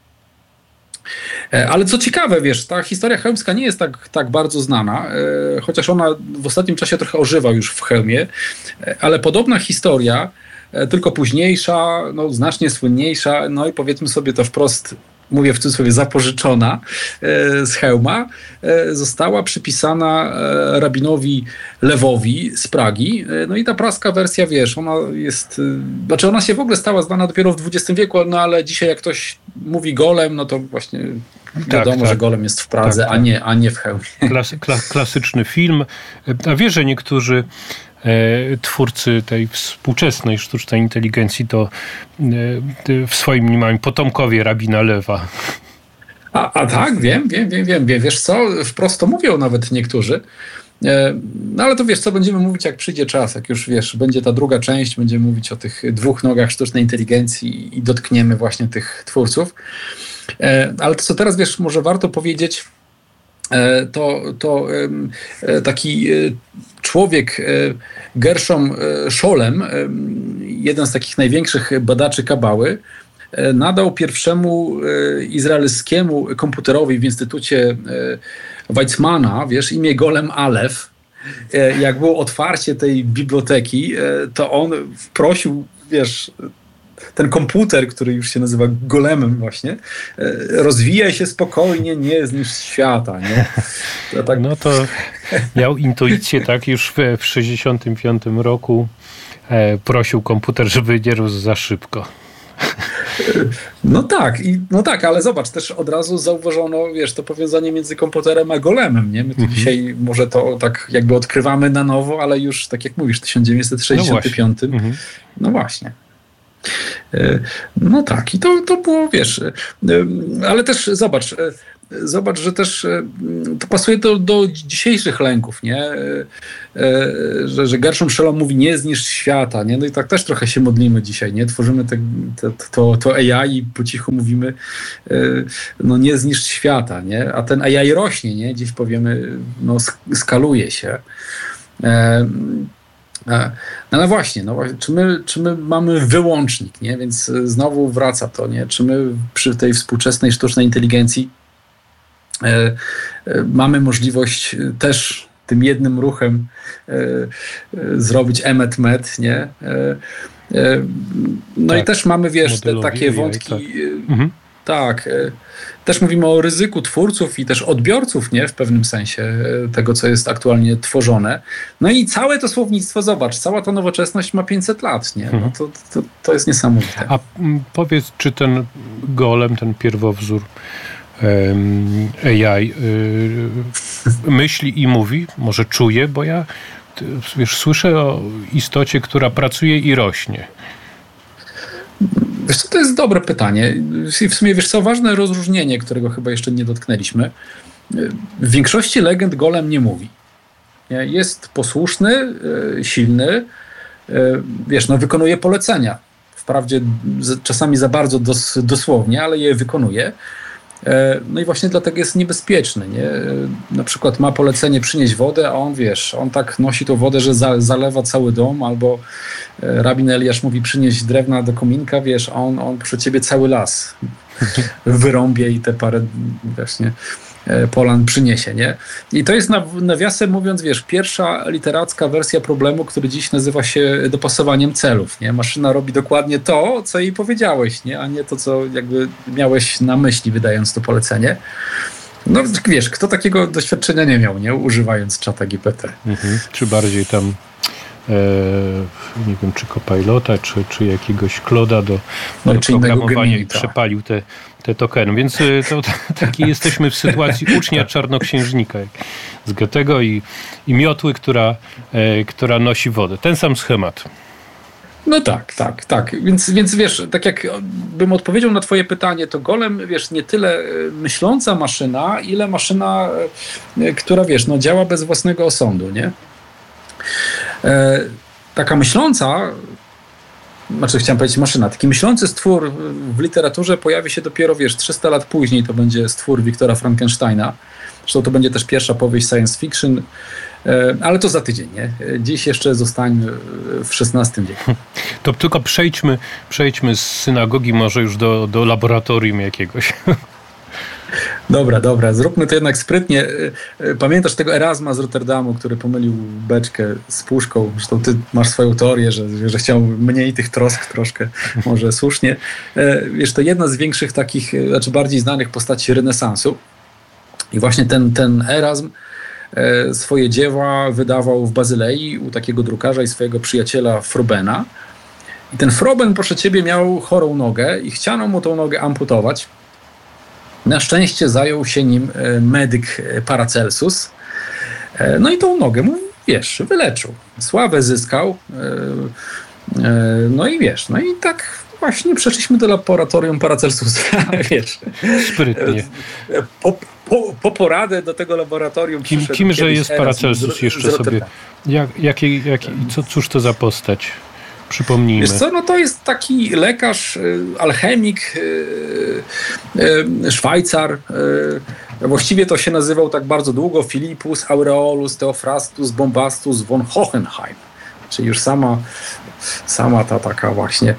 Ale co ciekawe, wiesz, ta historia chełmska nie jest tak, tak bardzo znana, chociaż ona w ostatnim czasie trochę ożywa już w Chełmie, ale podobna historia, tylko późniejsza, no znacznie słynniejsza, no i powiedzmy sobie to wprost, mówię w cudzysłowie, zapożyczona z Chełma, została przypisana rabinowi Lewowi z Pragi. No i ta praska wersja, wiesz, ona jest, znaczy ona się w ogóle stała znana dopiero w dwudziestym wieku, no ale dzisiaj jak ktoś mówi golem, no to właśnie wiadomo, tak, tak. że golem jest w Pradze, tak, tak. A, nie, a nie w Chełmie. Klas, klas, klasyczny film. A wiesz, że niektórzy E, twórcy tej współczesnej sztucznej inteligencji to e, w swoim mniemaniu potomkowie rabina Lewa. A, a tak, wiem, wiem, wiem, wiem, wiem. Wiesz co, wprost to mówią nawet niektórzy. E, no ale to wiesz co, będziemy mówić jak przyjdzie czas, jak już wiesz, będzie ta druga część, będziemy mówić o tych dwóch nogach sztucznej inteligencji i dotkniemy właśnie tych twórców. E, ale to co teraz wiesz, może warto powiedzieć, to, to taki człowiek, Gershom Scholem, jeden z takich największych badaczy kabały, nadał pierwszemu izraelskiemu komputerowi w Instytucie Weizmana, wiesz, imię Golem Alef. Jak było otwarcie tej biblioteki, to on prosił, wiesz, ten komputer, który już się nazywa golemem właśnie, rozwijaj się spokojnie, nie zniszcz świata, nie? To tak... No to miał intuicję, tak, już w, w sześćdziesiątym piątym roku e, prosił komputer, żeby nie rósł za szybko. No tak, i, no tak, ale zobacz, też od razu zauważono, wiesz, to powiązanie między komputerem a golemem, nie? My tu mhm. dzisiaj może to tak jakby odkrywamy na nowo, ale już, tak jak mówisz, tysiąc dziewięćset sześćdziesiątym piątym. No właśnie. Mhm. No właśnie. No tak, i to, to było, wiesz, ale też zobacz, zobacz, że też to pasuje do, do dzisiejszych lęków, nie? Że, że Gershom Scholem mówi nie zniszcz świata, nie? No i tak też trochę się modlimy dzisiaj, nie? Tworzymy te, te, to, to A I i po cichu mówimy no nie zniszcz świata, nie? A ten A I rośnie, nie? Dziś powiemy, no skaluje się. No ale właśnie, no, czy, my, czy my mamy wyłącznik, nie? Więc znowu wraca to, nie? Czy my przy tej współczesnej sztucznej inteligencji e, e, mamy możliwość też tym jednym ruchem e, e, zrobić emet-met, nie? E, e, no tak, i też mamy, wiesz, te takie wątki... Tak. Mhm. Tak, też mówimy o ryzyku twórców i też odbiorców, nie, w pewnym sensie tego, co jest aktualnie tworzone. No i całe to słownictwo, zobacz, cała ta nowoczesność ma pięćset lat, nie? No to, to, to jest niesamowite. A powiedz, czy ten golem, ten pierwowzór um, A I y, myśli i mówi, może czuje, bo ja wiesz, słyszę o istocie, która pracuje i rośnie. Wiesz co, to jest dobre pytanie. I w sumie, wiesz co, ważne rozróżnienie, którego chyba jeszcze nie dotknęliśmy. W większości legend golem nie mówi. Jest posłuszny, silny, wiesz, no wykonuje polecenia. Wprawdzie czasami za bardzo dos, dosłownie, ale je wykonuje. No i właśnie dlatego jest niebezpieczny, nie? Na przykład ma polecenie przynieść wodę, a on, wiesz, on tak nosi tą wodę, że za, zalewa cały dom, albo rabin Eliasz mówi przynieść drewna do kominka, wiesz, a on, on przy ciebie cały las wyrąbie i te parę właśnie polan przyniesie, nie? I to jest nawiasem mówiąc, wiesz, pierwsza literacka wersja problemu, który dziś nazywa się dopasowaniem celów, nie? Maszyna robi dokładnie to, co jej powiedziałeś, nie? A nie to, co jakby miałeś na myśli, wydając to polecenie. No wiesz, kto takiego doświadczenia nie miał, nie? Używając czata G P T. Mhm. Czy bardziej tam e, nie wiem, czy Copilota, czy, czy jakiegoś Claude'a do, no, do programowania i przepalił te te tokeny, więc to, to taki jesteśmy w sytuacji ucznia czarnoksiężnika z Goethego i, i miotły, która, e, która nosi wodę. Ten sam schemat. No tak, tak, tak. Więc, więc wiesz, tak jak bym odpowiedział na twoje pytanie, to golem, wiesz, nie tyle myśląca maszyna, ile maszyna, która, wiesz, no działa bez własnego osądu, nie? E, taka myśląca, znaczy chciałem powiedzieć maszyna, taki myślący stwór w literaturze pojawi się dopiero, wiesz, trzysta lat później, to będzie stwór Wiktora Frankensteina. Zresztą to będzie też pierwsza powieść science fiction, ale to za tydzień, nie? Dziś jeszcze zostańmy w szesnastym wieku. To tylko przejdźmy, przejdźmy z synagogi może już do, do laboratorium jakiegoś. Dobra, dobra, zróbmy to jednak sprytnie. Pamiętasz tego Erasma z Rotterdamu, który pomylił beczkę z puszką? Zresztą ty masz swoją teorię, że, że chciał mniej tych trosk troszkę, może słusznie. Wiesz, to jedna z większych takich, znaczy bardziej znanych postaci renesansu. I właśnie ten, ten Erasm swoje dzieła wydawał w Bazylei u takiego drukarza i swojego przyjaciela Frobena. I ten Froben, proszę ciebie, miał chorą nogę i chciano mu tą nogę amputować. Na szczęście zajął się nim medyk Paracelsus. No i tą nogę mu, wiesz, wyleczył. Sławę zyskał. No i wiesz, no i tak właśnie przeszliśmy do laboratorium Paracelsusa, wiesz. Sprytnie. Po, po, po poradę do tego laboratorium Kim, kimże jest Paracelsus z, jeszcze z sobie? Jak, jaki, jaki, co, cóż to za postać? Przypomnijmy. Wiesz co, no to jest taki lekarz, alchemik, Szwajcar. Właściwie to się nazywał tak bardzo długo Philippus Aureolus Theophrastus Bombastus von Hohenheim. Czyli już sama, sama ta taka właśnie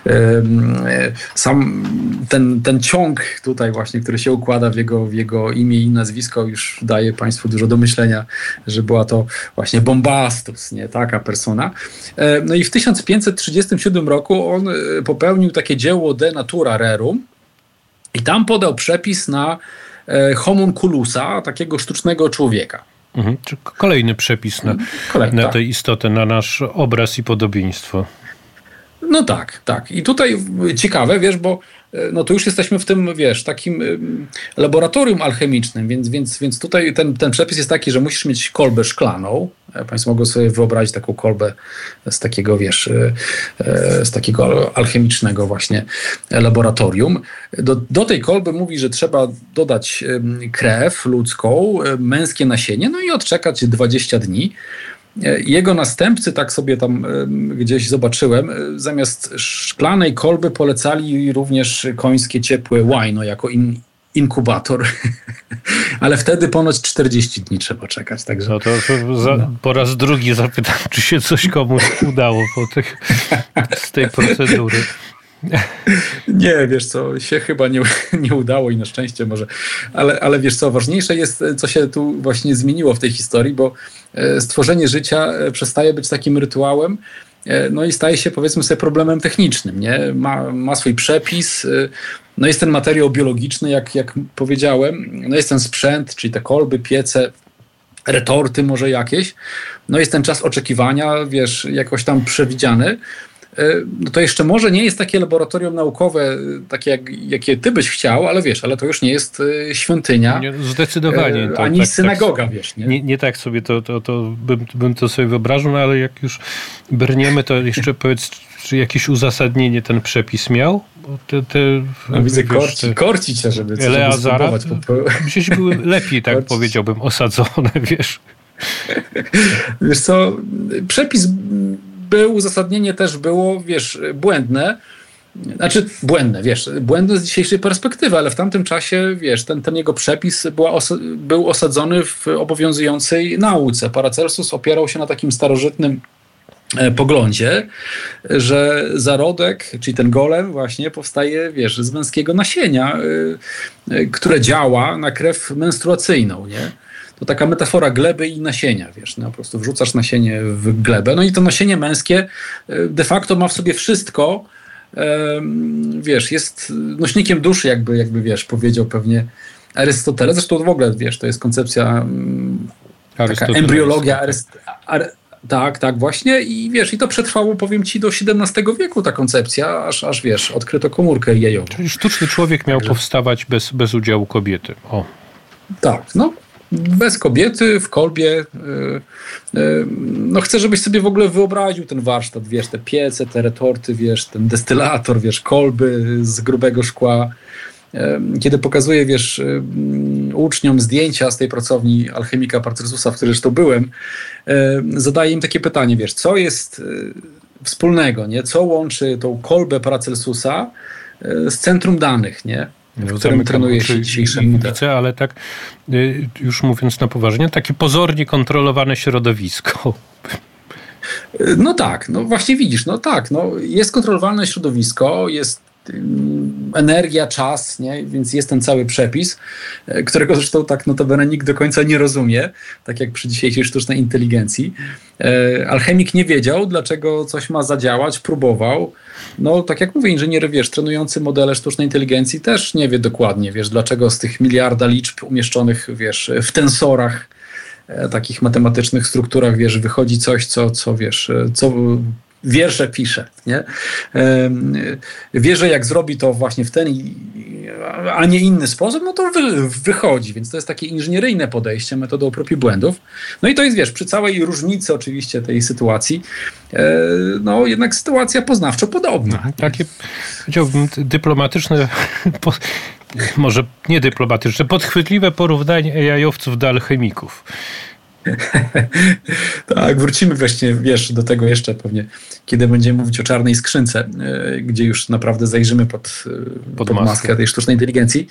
sam ten, ten ciąg tutaj właśnie, który się układa w jego, w jego imię i nazwisko, już daje Państwu dużo do myślenia, że była to właśnie Bombastus, nie? Taka persona. No i w tysiąc pięćset trzydziestym siódmym roku on popełnił takie dzieło De Natura Rerum i tam podał przepis na homunculusa, takiego sztucznego człowieka. Mhm. Czy kolejny przepis na, Kolej, na tak. tę istotę, na nasz obraz i podobieństwo. No tak, tak. I tutaj ciekawe, wiesz, bo no to już jesteśmy w tym, wiesz, takim laboratorium alchemicznym, więc, więc, więc tutaj ten, ten przepis jest taki, że musisz mieć kolbę szklaną. Państwo mogą sobie wyobrazić taką kolbę z takiego, wiesz, z takiego alchemicznego właśnie laboratorium. Do, do tej kolby mówi, że trzeba dodać krew ludzką, męskie nasienie, no i odczekać dwadzieścia dni. Jego następcy, tak sobie tam gdzieś zobaczyłem, zamiast szklanej kolby polecali również końskie ciepłe łajno jako in, inkubator. Ale wtedy ponoć czterdzieści dni trzeba czekać. Także, no to, to za, no. po raz drugi zapytam, czy się coś komuś udało po tych, z tej procedury. Nie, wiesz co, się chyba nie, nie udało i na szczęście może, ale, ale wiesz co, ważniejsze jest, co się tu właśnie zmieniło w tej historii, bo stworzenie życia przestaje być takim rytuałem, no i staje się, powiedzmy sobie, problemem technicznym, nie? Ma, ma swój przepis, no jest ten materiał biologiczny, jak, jak powiedziałem, no jest ten sprzęt, czyli te kolby, piece, retorty może jakieś, no jest ten czas oczekiwania, wiesz, jakoś tam przewidziany. No to jeszcze może nie jest takie laboratorium naukowe, takie jak, jakie ty byś chciał, ale wiesz, ale to już nie jest świątynia. Nie, zdecydowanie. To, ani tak, synagoga, tak, wiesz. Nie? Nie, nie tak sobie to, to, to bym, bym to sobie wyobrażał, no ale jak już brniemy, to jeszcze powiedz, czy jakieś uzasadnienie ten przepis miał? Bo te, te, no, widzę, wiesz, korci, te, korci cię, żeby coś spróbować. Gdzieś były lepiej, tak korci. powiedziałbym, osadzone, wiesz. Wiesz co, przepis był, uzasadnienie też było, wiesz, błędne. Znaczy błędne, wiesz, błędne z dzisiejszej perspektywy, ale w tamtym czasie, wiesz, ten, ten jego przepis była os- był osadzony w obowiązującej nauce. Paracelsus opierał się na takim starożytnym e, poglądzie, że zarodek, czyli ten golem właśnie powstaje, wiesz, z męskiego nasienia, y, y, które działa na krew menstruacyjną, nie? To taka metafora gleby i nasienia, wiesz, no po prostu wrzucasz nasienie w glebę, no i to nasienie męskie de facto ma w sobie wszystko, wiesz, jest nośnikiem duszy, jakby, jakby wiesz, powiedział pewnie Arystoteles. Zresztą w ogóle, wiesz, to jest koncepcja taka embriologia Aryst- Ar- tak, tak, właśnie i wiesz, i to przetrwało, powiem ci, do siedemnastego wieku ta koncepcja, aż, aż wiesz, odkryto komórkę jajową. Czyli sztuczny człowiek miał Także... powstawać bez, bez udziału kobiety. O. Tak, no. Bez kobiety, w kolbie. No chcę, żebyś sobie w ogóle wyobraził ten warsztat, wiesz, te piece, te retorty, wiesz, ten destylator, wiesz, kolby z grubego szkła. Kiedy pokazuję, wiesz, uczniom zdjęcia z tej pracowni alchemika Paracelsusa, w której zresztą byłem, zadaję im takie pytanie, wiesz, co jest wspólnego, nie? Co łączy tą kolbę Paracelsusa z centrum danych, nie? W którym trenuje się dzisiejszy model. Widzę, ale tak już mówiąc na poważnie, takie pozornie kontrolowane środowisko. No tak, no właśnie widzisz, no tak, no jest kontrolowane środowisko, jest energia, czas, nie? Więc jest ten cały przepis, którego zresztą tak notabene nikt do końca nie rozumie, tak jak przy dzisiejszej sztucznej inteligencji. E, alchemik nie wiedział, dlaczego coś ma zadziałać, próbował. No tak jak mówię, inżynier, wiesz, trenujący modele sztucznej inteligencji też nie wie dokładnie, wiesz, dlaczego z tych miliarda liczb umieszczonych, wiesz, w tensorach, e, takich matematycznych strukturach, wiesz, wychodzi coś, co, co wiesz, co wiersze pisze, nie? Wie, że jak zrobi to właśnie w ten, a nie inny sposób, no to wy, wychodzi. Więc to jest takie inżynieryjne podejście metodą prób i błędów. No i to jest, wiesz, przy całej różnicy oczywiście tej sytuacji, no jednak sytuacja poznawczo podobna. Takie, powiedziałbym, dyplomatyczne, po, może nie dyplomatyczne, podchwytliwe porównanie A I-owców do alchemików. Tak, wrócimy właśnie, wiesz, do tego jeszcze pewnie, kiedy będziemy mówić o czarnej skrzynce, gdzie już naprawdę zajrzymy pod, pod, pod maskę tej sztucznej inteligencji.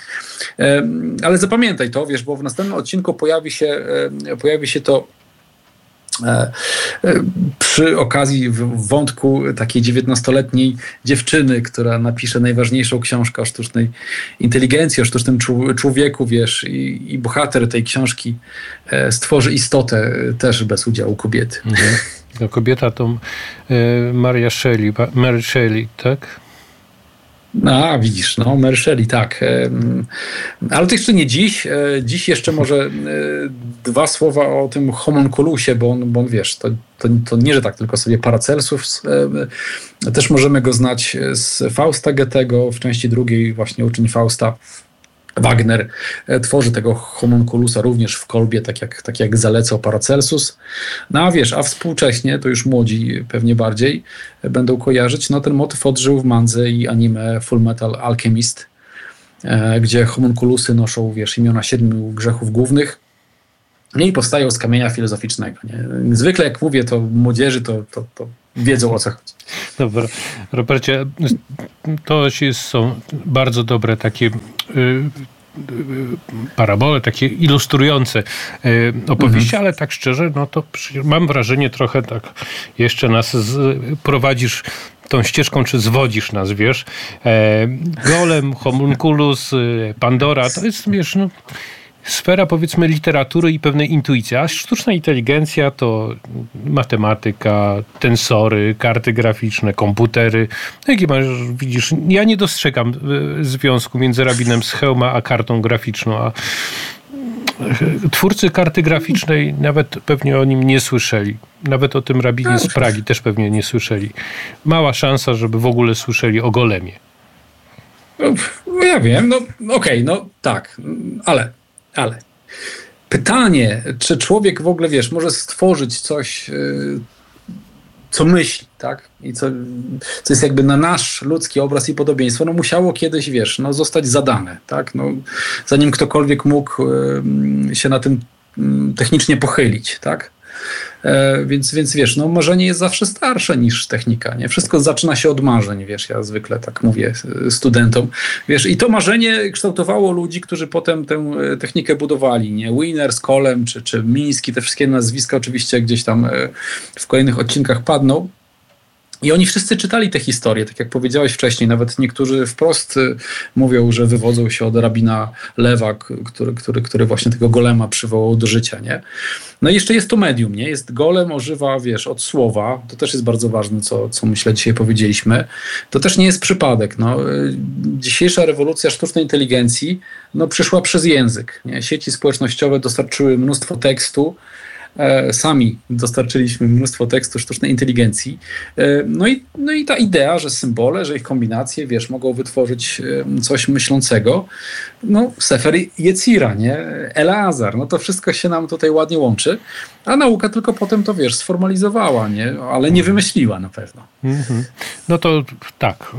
Ale zapamiętaj to, wiesz, bo w następnym odcinku pojawi się, pojawi się to Przy okazji wątku takiej dziewiętnastoletniej dziewczyny, która napisze najważniejszą książkę o sztucznej inteligencji, o sztucznym człowieku, wiesz, i, i bohater tej książki stworzy istotę też bez udziału kobiety. Mhm. No, kobieta to Maria Shelley, Mary Shelley, tak? No, widzisz, no, Mary Shelley, tak. Ale to jeszcze nie dziś. Dziś jeszcze może dwa słowa o tym homunculusie, bo on, bo on wiesz, to, to, to nie, że tak tylko sobie Paracelsów. Też możemy go znać z Fausta Goethego, w części drugiej właśnie uczeń Fausta. Wagner tworzy tego homunculusa również w kolbie, tak jak, tak jak zalecał Paracelsus. No a wiesz, a współcześnie, to już młodzi pewnie bardziej będą kojarzyć, no ten motyw odżył w mandze i anime Full Metal Alchemist, e, gdzie homunculusy noszą, wiesz, imiona siedmiu grzechów głównych. No i powstają z kamienia filozoficznego. Nie? Zwykle jak mówię to młodzieży, to, to, to wiedzą o co chodzi. Dobra. Robercie, to są bardzo dobre takie y, parabole, takie ilustrujące y, opowieści, mhm. ale tak szczerze, no to mam wrażenie trochę tak, jeszcze nas z, prowadzisz tą ścieżką, czy zwodzisz nas, wiesz. E, Golem, homunculus, Pandora, to jest, wiesz, no sfera, powiedzmy, literatury i pewnej intuicji, a sztuczna inteligencja to matematyka, tensory, karty graficzne, komputery. Jakie masz, widzisz, ja nie dostrzegam związku między rabinem z hełma a kartą graficzną, a twórcy karty graficznej nawet pewnie o nim nie słyszeli. Nawet o tym rabinie z Pragi też pewnie nie słyszeli. Mała szansa, żeby w ogóle słyszeli o Golemie. No, ja wiem, no okej, okay, no tak, ale Ale pytanie, czy człowiek w ogóle, wiesz, może stworzyć coś, yy, co myśli, tak? I co, co jest jakby na nasz ludzki obraz i podobieństwo, no musiało kiedyś, wiesz, no zostać zadane, tak? No, zanim ktokolwiek mógł yy, się na tym yy, technicznie pochylić, tak? E, więc, więc wiesz, no marzenie jest zawsze starsze niż technika, nie? Wszystko zaczyna się od marzeń, wiesz, ja zwykle tak mówię studentom, wiesz, i to marzenie kształtowało ludzi, którzy potem tę technikę budowali, nie? Wiener z Kolem, czy, czy Miński, te wszystkie nazwiska oczywiście gdzieś tam w kolejnych odcinkach padną. I oni wszyscy czytali te historie, tak jak powiedziałeś wcześniej. Nawet niektórzy wprost mówią, że wywodzą się od rabina Lewa, który, który, który właśnie tego golema przywołał do życia, nie? No i jeszcze jest to medium, nie? Jest golem, ożywa, wiesz, od słowa. To też jest bardzo ważne, co, co myślę dzisiaj powiedzieliśmy. To też nie jest przypadek. No. Dzisiejsza rewolucja sztucznej inteligencji no, przyszła przez język, nie? Sieci społecznościowe dostarczyły mnóstwo tekstu. Sami dostarczyliśmy mnóstwo tekstu sztucznej inteligencji. No i, no i ta idea, że symbole, że ich kombinacje, wiesz, mogą wytworzyć coś myślącego. No, Sefer Yetzira, nie? Eleazar, no to wszystko się nam tutaj ładnie łączy, a nauka tylko potem to, wiesz, sformalizowała, nie? Ale nie wymyśliła na pewno. Mm-hmm. No to tak...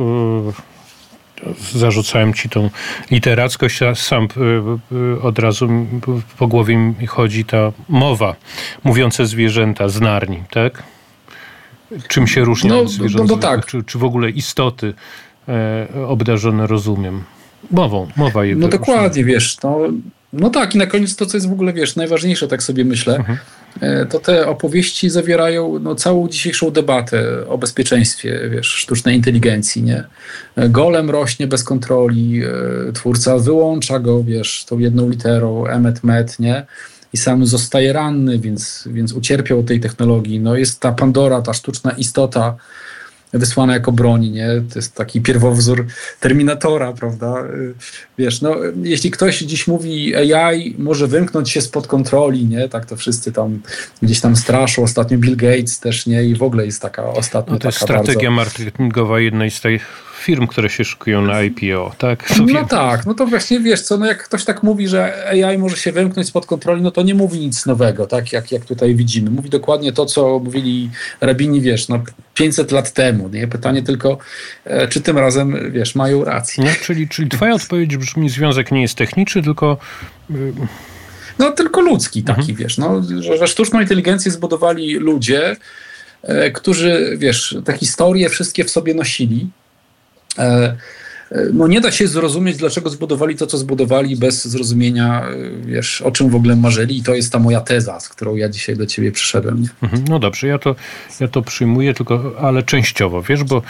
Zarzucałem ci tą literackość, a sam od razu po głowie mi chodzi ta mowa, mówiące zwierzęta z Narni, tak? Czym się różnią no, od zwierząt? No, no tak. Czy, czy w ogóle istoty e, obdarzone rozumiem? Mową, mowa je No wyróżnia. Dokładnie, wiesz, no, no tak i na koniec to, co jest w ogóle, wiesz, najważniejsze, tak sobie myślę, mhm. to te opowieści zawierają no, całą dzisiejszą debatę o bezpieczeństwie, wiesz, sztucznej inteligencji, nie? Golem rośnie bez kontroli, twórca wyłącza go, wiesz, tą jedną literą, emet, met, nie? I sam zostaje ranny, więc, więc ucierpiał od tej technologii. No jest ta Pandora, ta sztuczna istota wysłana jako broń, nie? To jest taki pierwowzór Terminatora, prawda? Wiesz, no, jeśli ktoś dziś mówi A I może wymknąć się spod kontroli, nie? Tak to wszyscy tam gdzieś tam straszą. Ostatnio Bill Gates też, nie? I w ogóle jest taka ostatnia no to jest taka strategia bardzo... marketingowa jednej z tych firm, które się szykują na I P O, tak? No wiem. Tak, no to właśnie wiesz co, no jak ktoś tak mówi, że A I może się wymknąć spod kontroli, no to nie mówi nic nowego, tak? Jak, jak tutaj widzimy. Mówi dokładnie to, co mówili rabini, wiesz, no pięćset lat temu, nie? Pytanie tylko, e, czy tym razem, wiesz, mają rację. No, czyli, czyli twoja odpowiedź brzmi, związek nie jest techniczny, tylko... Yy... No tylko ludzki taki, mhm. wiesz, no, że, że sztuczną inteligencję zbudowali ludzie, e, którzy, wiesz, te historie wszystkie w sobie nosili. E, no nie da się zrozumieć, dlaczego zbudowali to, co zbudowali, bez zrozumienia, wiesz, o czym w ogóle marzyli. I to jest ta moja teza, z którą ja dzisiaj do ciebie przyszedłem. Nie? No dobrze, ja to, ja to przyjmuję, tylko, ale częściowo, wiesz, bo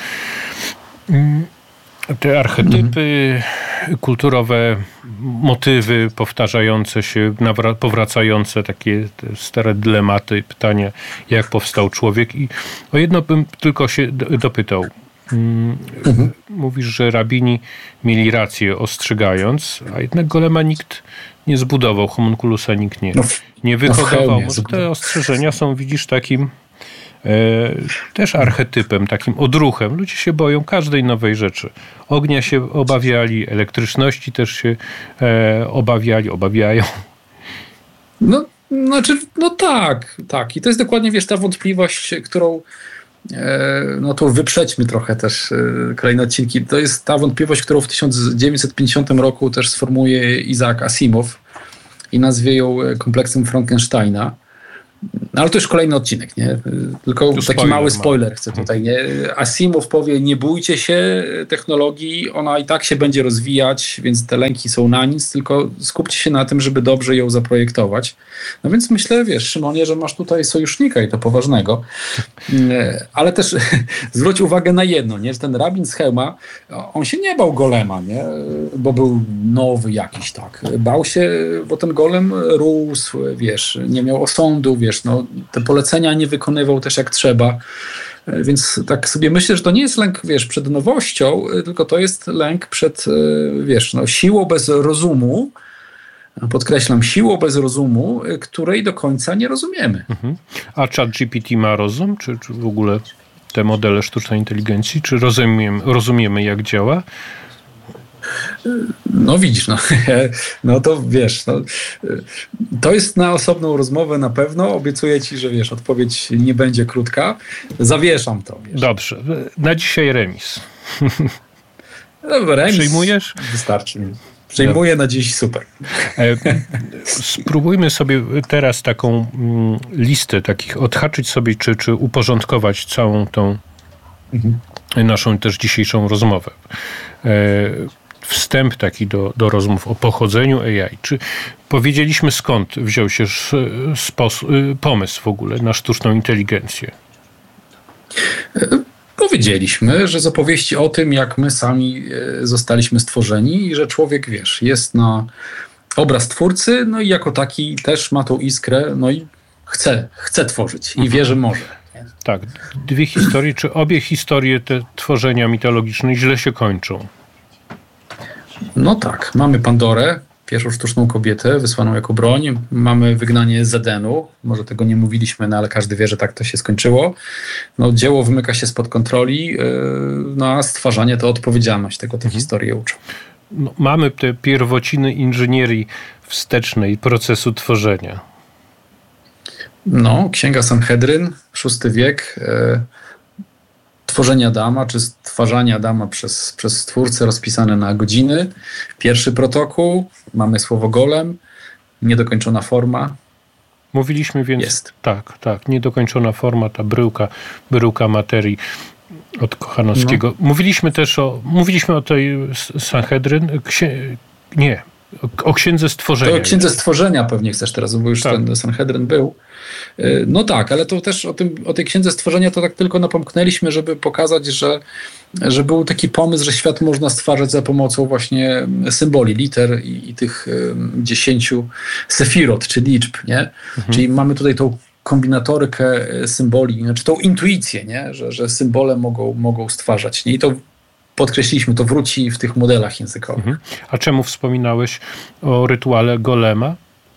te archetypy mhm. kulturowe, motywy powtarzające się, powracające, takie stare dylematy, pytania, jak powstał człowiek. I o jedno bym tylko się dopytał. Mhm. Mówisz, że rabini mieli rację ostrzegając, a jednak golema nikt nie zbudował, homunculusa nikt nie, nie wyhodował. No może te ostrzeżenia są, widzisz, takim e, też archetypem, takim odruchem. Ludzie się boją każdej nowej rzeczy. Ognia się obawiali, elektryczności też się e, obawiali, obawiają. No, znaczy, no tak, tak. I to jest dokładnie, wiesz, ta wątpliwość, którą no to wyprzedźmy trochę też kolejne odcinki. To jest ta wątpliwość, którą w tysiąc dziewięćset pięćdziesiątym roku też sformułuje Isaac Asimov i nazwie ją kompleksem Frankensteina. No ale to już kolejny odcinek, nie? Tylko to taki spoiler, mały spoiler chcę tutaj, nie? Asimov powie, nie bójcie się technologii, ona i tak się będzie rozwijać, więc te lęki są na nic, tylko skupcie się na tym, żeby dobrze ją zaprojektować. No więc myślę, wiesz, Szymonie, że masz tutaj sojusznika i to poważnego. Ale też zwróć uwagę na jedno, nie? Ten rabin z Chełma, on się nie bał golema, nie? Bo był nowy jakiś, tak. Bał się, bo ten golem rósł, wiesz, nie miał osądu, wiesz, no, te polecenia nie wykonywał też jak trzeba. Więc tak sobie myślę, że to nie jest lęk, wiesz, przed nowością, tylko to jest lęk przed, wiesz, no, siłą bez rozumu, podkreślam, siłą bez rozumu, której do końca nie rozumiemy. Mhm. A ChatGPT ma rozum? Czy, czy w ogóle te modele sztucznej inteligencji? Czy rozumiem, rozumiemy, jak działa? No widzisz, no, no to wiesz, no, to jest na osobną rozmowę na pewno. Obiecuję ci, że wiesz, odpowiedź nie będzie krótka. Zawieszam to. Wiesz. Dobrze, na dzisiaj remis. No, remis przyjmujesz? Wystarczy. Przyjmuję na dziś, super. Spróbujmy sobie teraz taką listę takich, odhaczyć sobie, czy, czy uporządkować całą tą mhm. naszą też dzisiejszą rozmowę. Wstęp taki do, do rozmów o pochodzeniu A I. Czy powiedzieliśmy, skąd wziął się sposób, pomysł w ogóle na sztuczną inteligencję? Powiedzieliśmy, że z opowieści o tym, jak my sami zostaliśmy stworzeni i że człowiek, wiesz, jest na obraz twórcy, no i jako taki też ma tą iskrę, no i chce, chce tworzyć i wie, że może. Tak, dwie historie, czy obie historie te tworzenia mitologiczne źle się kończą? No tak, mamy Pandorę, pierwszą sztuczną kobietę wysłaną jako broń. Mamy wygnanie z Edenu. Może tego nie mówiliśmy, no ale każdy wie, że tak to się skończyło. No, dzieło wymyka się spod kontroli, no a stwarzanie to odpowiedzialność. Tego te mhm. historie uczą. No, mamy te pierwociny inżynierii wstecznej procesu tworzenia. No, Księga Sanhedryn, szósty wiek. E, tworzenie Adama, czy stwarzanie Adama przez, przez Stwórcę rozpisane na godziny. Pierwszy protokół, mamy słowo golem, niedokończona forma. Mówiliśmy więc, jest. tak, tak, niedokończona forma, ta bryłka, bryłka materii od Kochanowskiego. No. Mówiliśmy też o, mówiliśmy o tej Sanhedryn, księ, nie, o, o Księdze Stworzenia. To o Księdze Stworzenia pewnie chcesz teraz, bo już tak. ten Sanhedryn był. No tak, ale to też o, tym, o tej Księdze Stworzenia to tak tylko napomknęliśmy, żeby pokazać, że, że był taki pomysł, że świat można stwarzać za pomocą właśnie symboli, liter i, i tych um, dziesięciu sefirot, czy liczb, nie? Mhm. Czyli mamy tutaj tą kombinatorkę symboli, znaczy tą intuicję, nie? Że, że symbole mogą, mogą stwarzać. Nie? I to podkreśliliśmy, to wróci w tych modelach językowych. Mhm. A czemu wspominałeś o rytuale golema?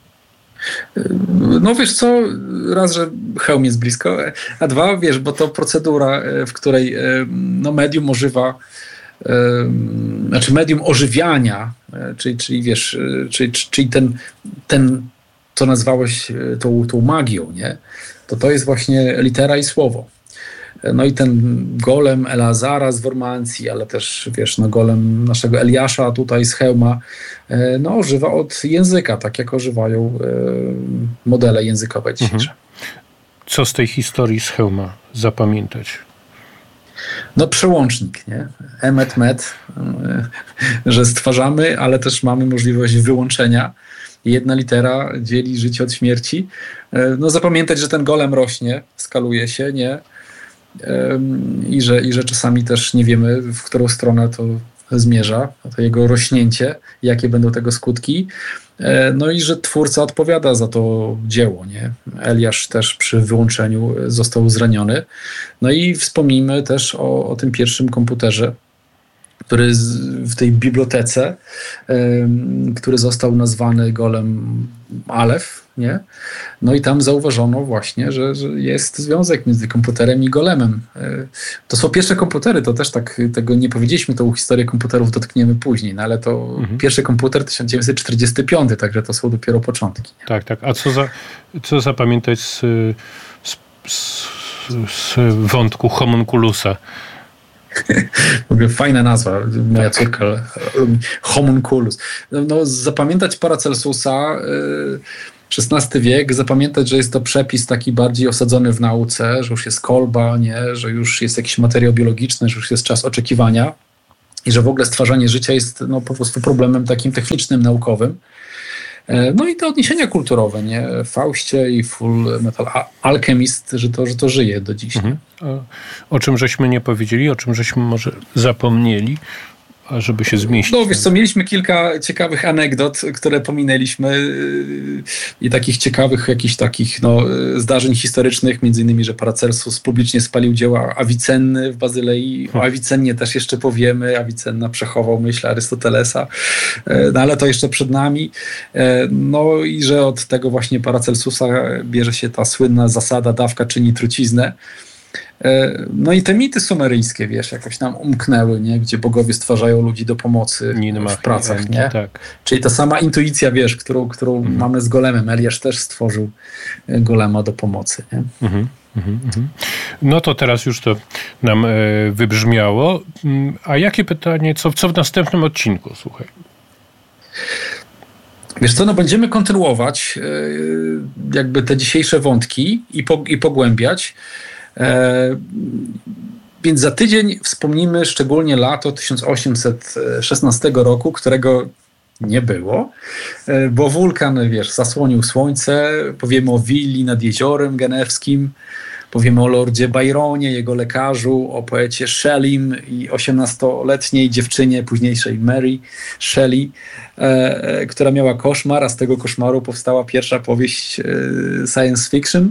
No wiesz co, raz, że hełm jest blisko, a dwa, wiesz, bo to procedura, w której no, medium ożywa, znaczy medium ożywiania, czyli, czyli wiesz, czyli, czyli ten, ten, co nazwałeś tą, tą magią, nie? To to jest właśnie litera i słowo. No i ten golem Eleazara z Wormancji, ale też, wiesz, no golem naszego Eliasza tutaj z hełma, no ożywa od języka, tak jak ożywają modele językowe dzisiejsze. Mhm. Co z tej historii z hełma zapamiętać? No przełącznik, nie? Emet, met, że stwarzamy, ale też mamy możliwość wyłączenia. Jedna litera dzieli życie od śmierci. No zapamiętać, że ten golem rośnie, skaluje się, nie? I że, i że czasami też nie wiemy, w którą stronę to zmierza, to jego rośnięcie, jakie będą tego skutki. No i że twórca odpowiada za to dzieło, nie? Eliasz też przy wyłączeniu został zraniony. No i wspomnijmy też o, o tym pierwszym komputerze, który z, w tej bibliotece, y, który został nazwany golem Alef, nie? No i tam zauważono właśnie, że, że jest związek między komputerem i golemem. Y, to są pierwsze komputery, to też tak, tego nie powiedzieliśmy, tą historię komputerów dotkniemy później, no ale to mhm. pierwszy komputer tysiąc dziewięćset czterdziesty piąty, także to są dopiero początki. Nie? Tak, tak. A co, za, co zapamiętać z, z, z, z wątku homunculusa? W ogóle fajna nazwa, moja córka homunculus. No, zapamiętać Paracelsusa, szesnasty wiek, zapamiętać, że jest to przepis taki bardziej osadzony w nauce, że już jest kolba, nie? Że już jest jakiś materiał biologiczny, że już jest czas oczekiwania i że w ogóle stwarzanie życia jest no, po prostu problemem takim technicznym, naukowym. No i te odniesienia kulturowe, nie? Faustie i Full Metal Alchemist, że to, że to żyje do dziś. Mhm. O, o czym żeśmy nie powiedzieli, o czym żeśmy może zapomnieli, a żeby się zmieścić. No wiesz co, mieliśmy kilka ciekawych anegdot, które pominęliśmy i takich ciekawych jakichś takich no, zdarzeń historycznych, między innymi, że Paracelsus publicznie spalił dzieła Avicenny w Bazylei. O Avicennie też jeszcze powiemy. Avicenna przechował myśl Arystotelesa, no ale to jeszcze przed nami. No i że od tego właśnie Paracelsusa bierze się ta słynna zasada dawka czyni truciznę. No i te mity sumeryjskie, wiesz, jakoś nam umknęły, nie? Gdzie bogowie stwarzają ludzi do pomocy w pracach, nie? Tak. Czyli ta sama intuicja, wiesz, którą, którą mhm. mamy z golemem. Eliasz też stworzył golema do pomocy, nie? Mhm. Mhm. No to teraz już to nam wybrzmiało. A jakie pytanie, co, co w następnym odcinku, słuchaj? Wiesz co, no będziemy kontynuować jakby te dzisiejsze wątki i, po, i pogłębiać. E, więc za tydzień wspomnimy szczególnie lato tysiąc osiemset szesnastego roku, którego nie było, e, bo wulkan, wiesz, zasłonił słońce. Powiemy o willi nad jeziorem genewskim, powiemy o lordzie Byronie, jego lekarzu, o poecie Shelleym i osiemnastoletniej dziewczynie, późniejszej Mary Shelley, e, która miała koszmar, a z tego koszmaru powstała pierwsza powieść e, science fiction.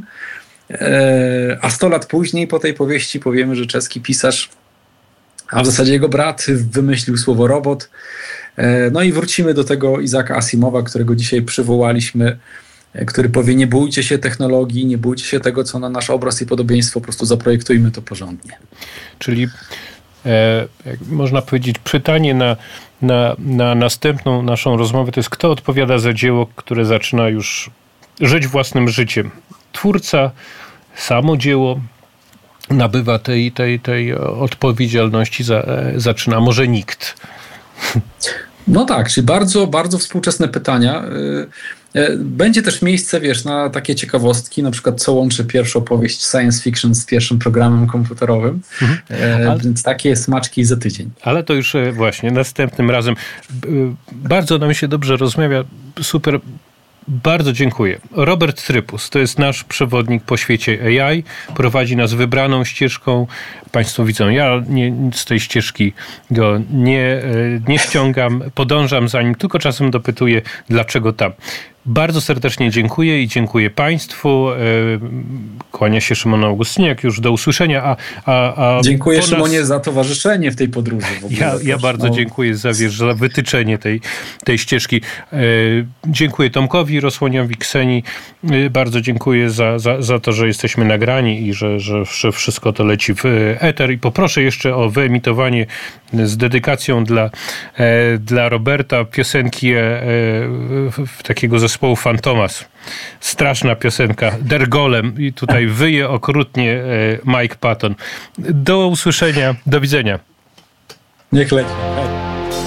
A sto lat później po tej powieści powiemy, że czeski pisarz, a w zasadzie jego brat, wymyślił słowo robot. No i wrócimy do tego Isaaca Asimowa, którego dzisiaj przywołaliśmy, który powie: nie bójcie się technologii, nie bójcie się tego, co na nasz obraz i podobieństwo, po prostu zaprojektujmy to porządnie. Czyli e, można powiedzieć, pytanie na, na, na następną naszą rozmowę to jest, kto odpowiada za dzieło, które zaczyna już żyć własnym życiem? Twórca, samo dzieło nabywa tej, tej, tej odpowiedzialności, za, zaczyna może nikt. No tak, czyli bardzo, bardzo współczesne pytania. Będzie też miejsce, wiesz, na takie ciekawostki, na przykład co łączy pierwszą powieść science fiction z pierwszym programem komputerowym. Mhm. Ale, więc takie smaczki za tydzień. Ale to już właśnie następnym razem. Bardzo nam się dobrze rozmawia, super. Bardzo dziękuję. Robert Trypus to jest nasz przewodnik po świecie A I. Prowadzi nas wybraną ścieżką. Państwo widzą, ja nie, z tej ścieżki go nie, nie ściągam, podążam za nim, tylko czasem dopytuję, dlaczego tam. Bardzo serdecznie dziękuję i dziękuję Państwu. Kłania się Szymon Augustyniak. Już do usłyszenia. A, a, a dziękuję nas... Szymonie za towarzyszenie w tej podróży. W ogóle. Ja, ja bardzo no. dziękuję za, wiesz, za wytyczenie tej, tej ścieżki. Dziękuję Tomkowi Rosłoniowi, Kseni. Bardzo dziękuję za, za, za to, że jesteśmy nagrani i że, że, że wszystko to leci w eter. I poproszę jeszcze o wyemitowanie z dedykacją dla, dla Roberta piosenki takiego zespołu Fantomas. Straszna piosenka. Der Golem. I tutaj wyje okrutnie Mike Patton. Do usłyszenia. Do widzenia. Niech leci.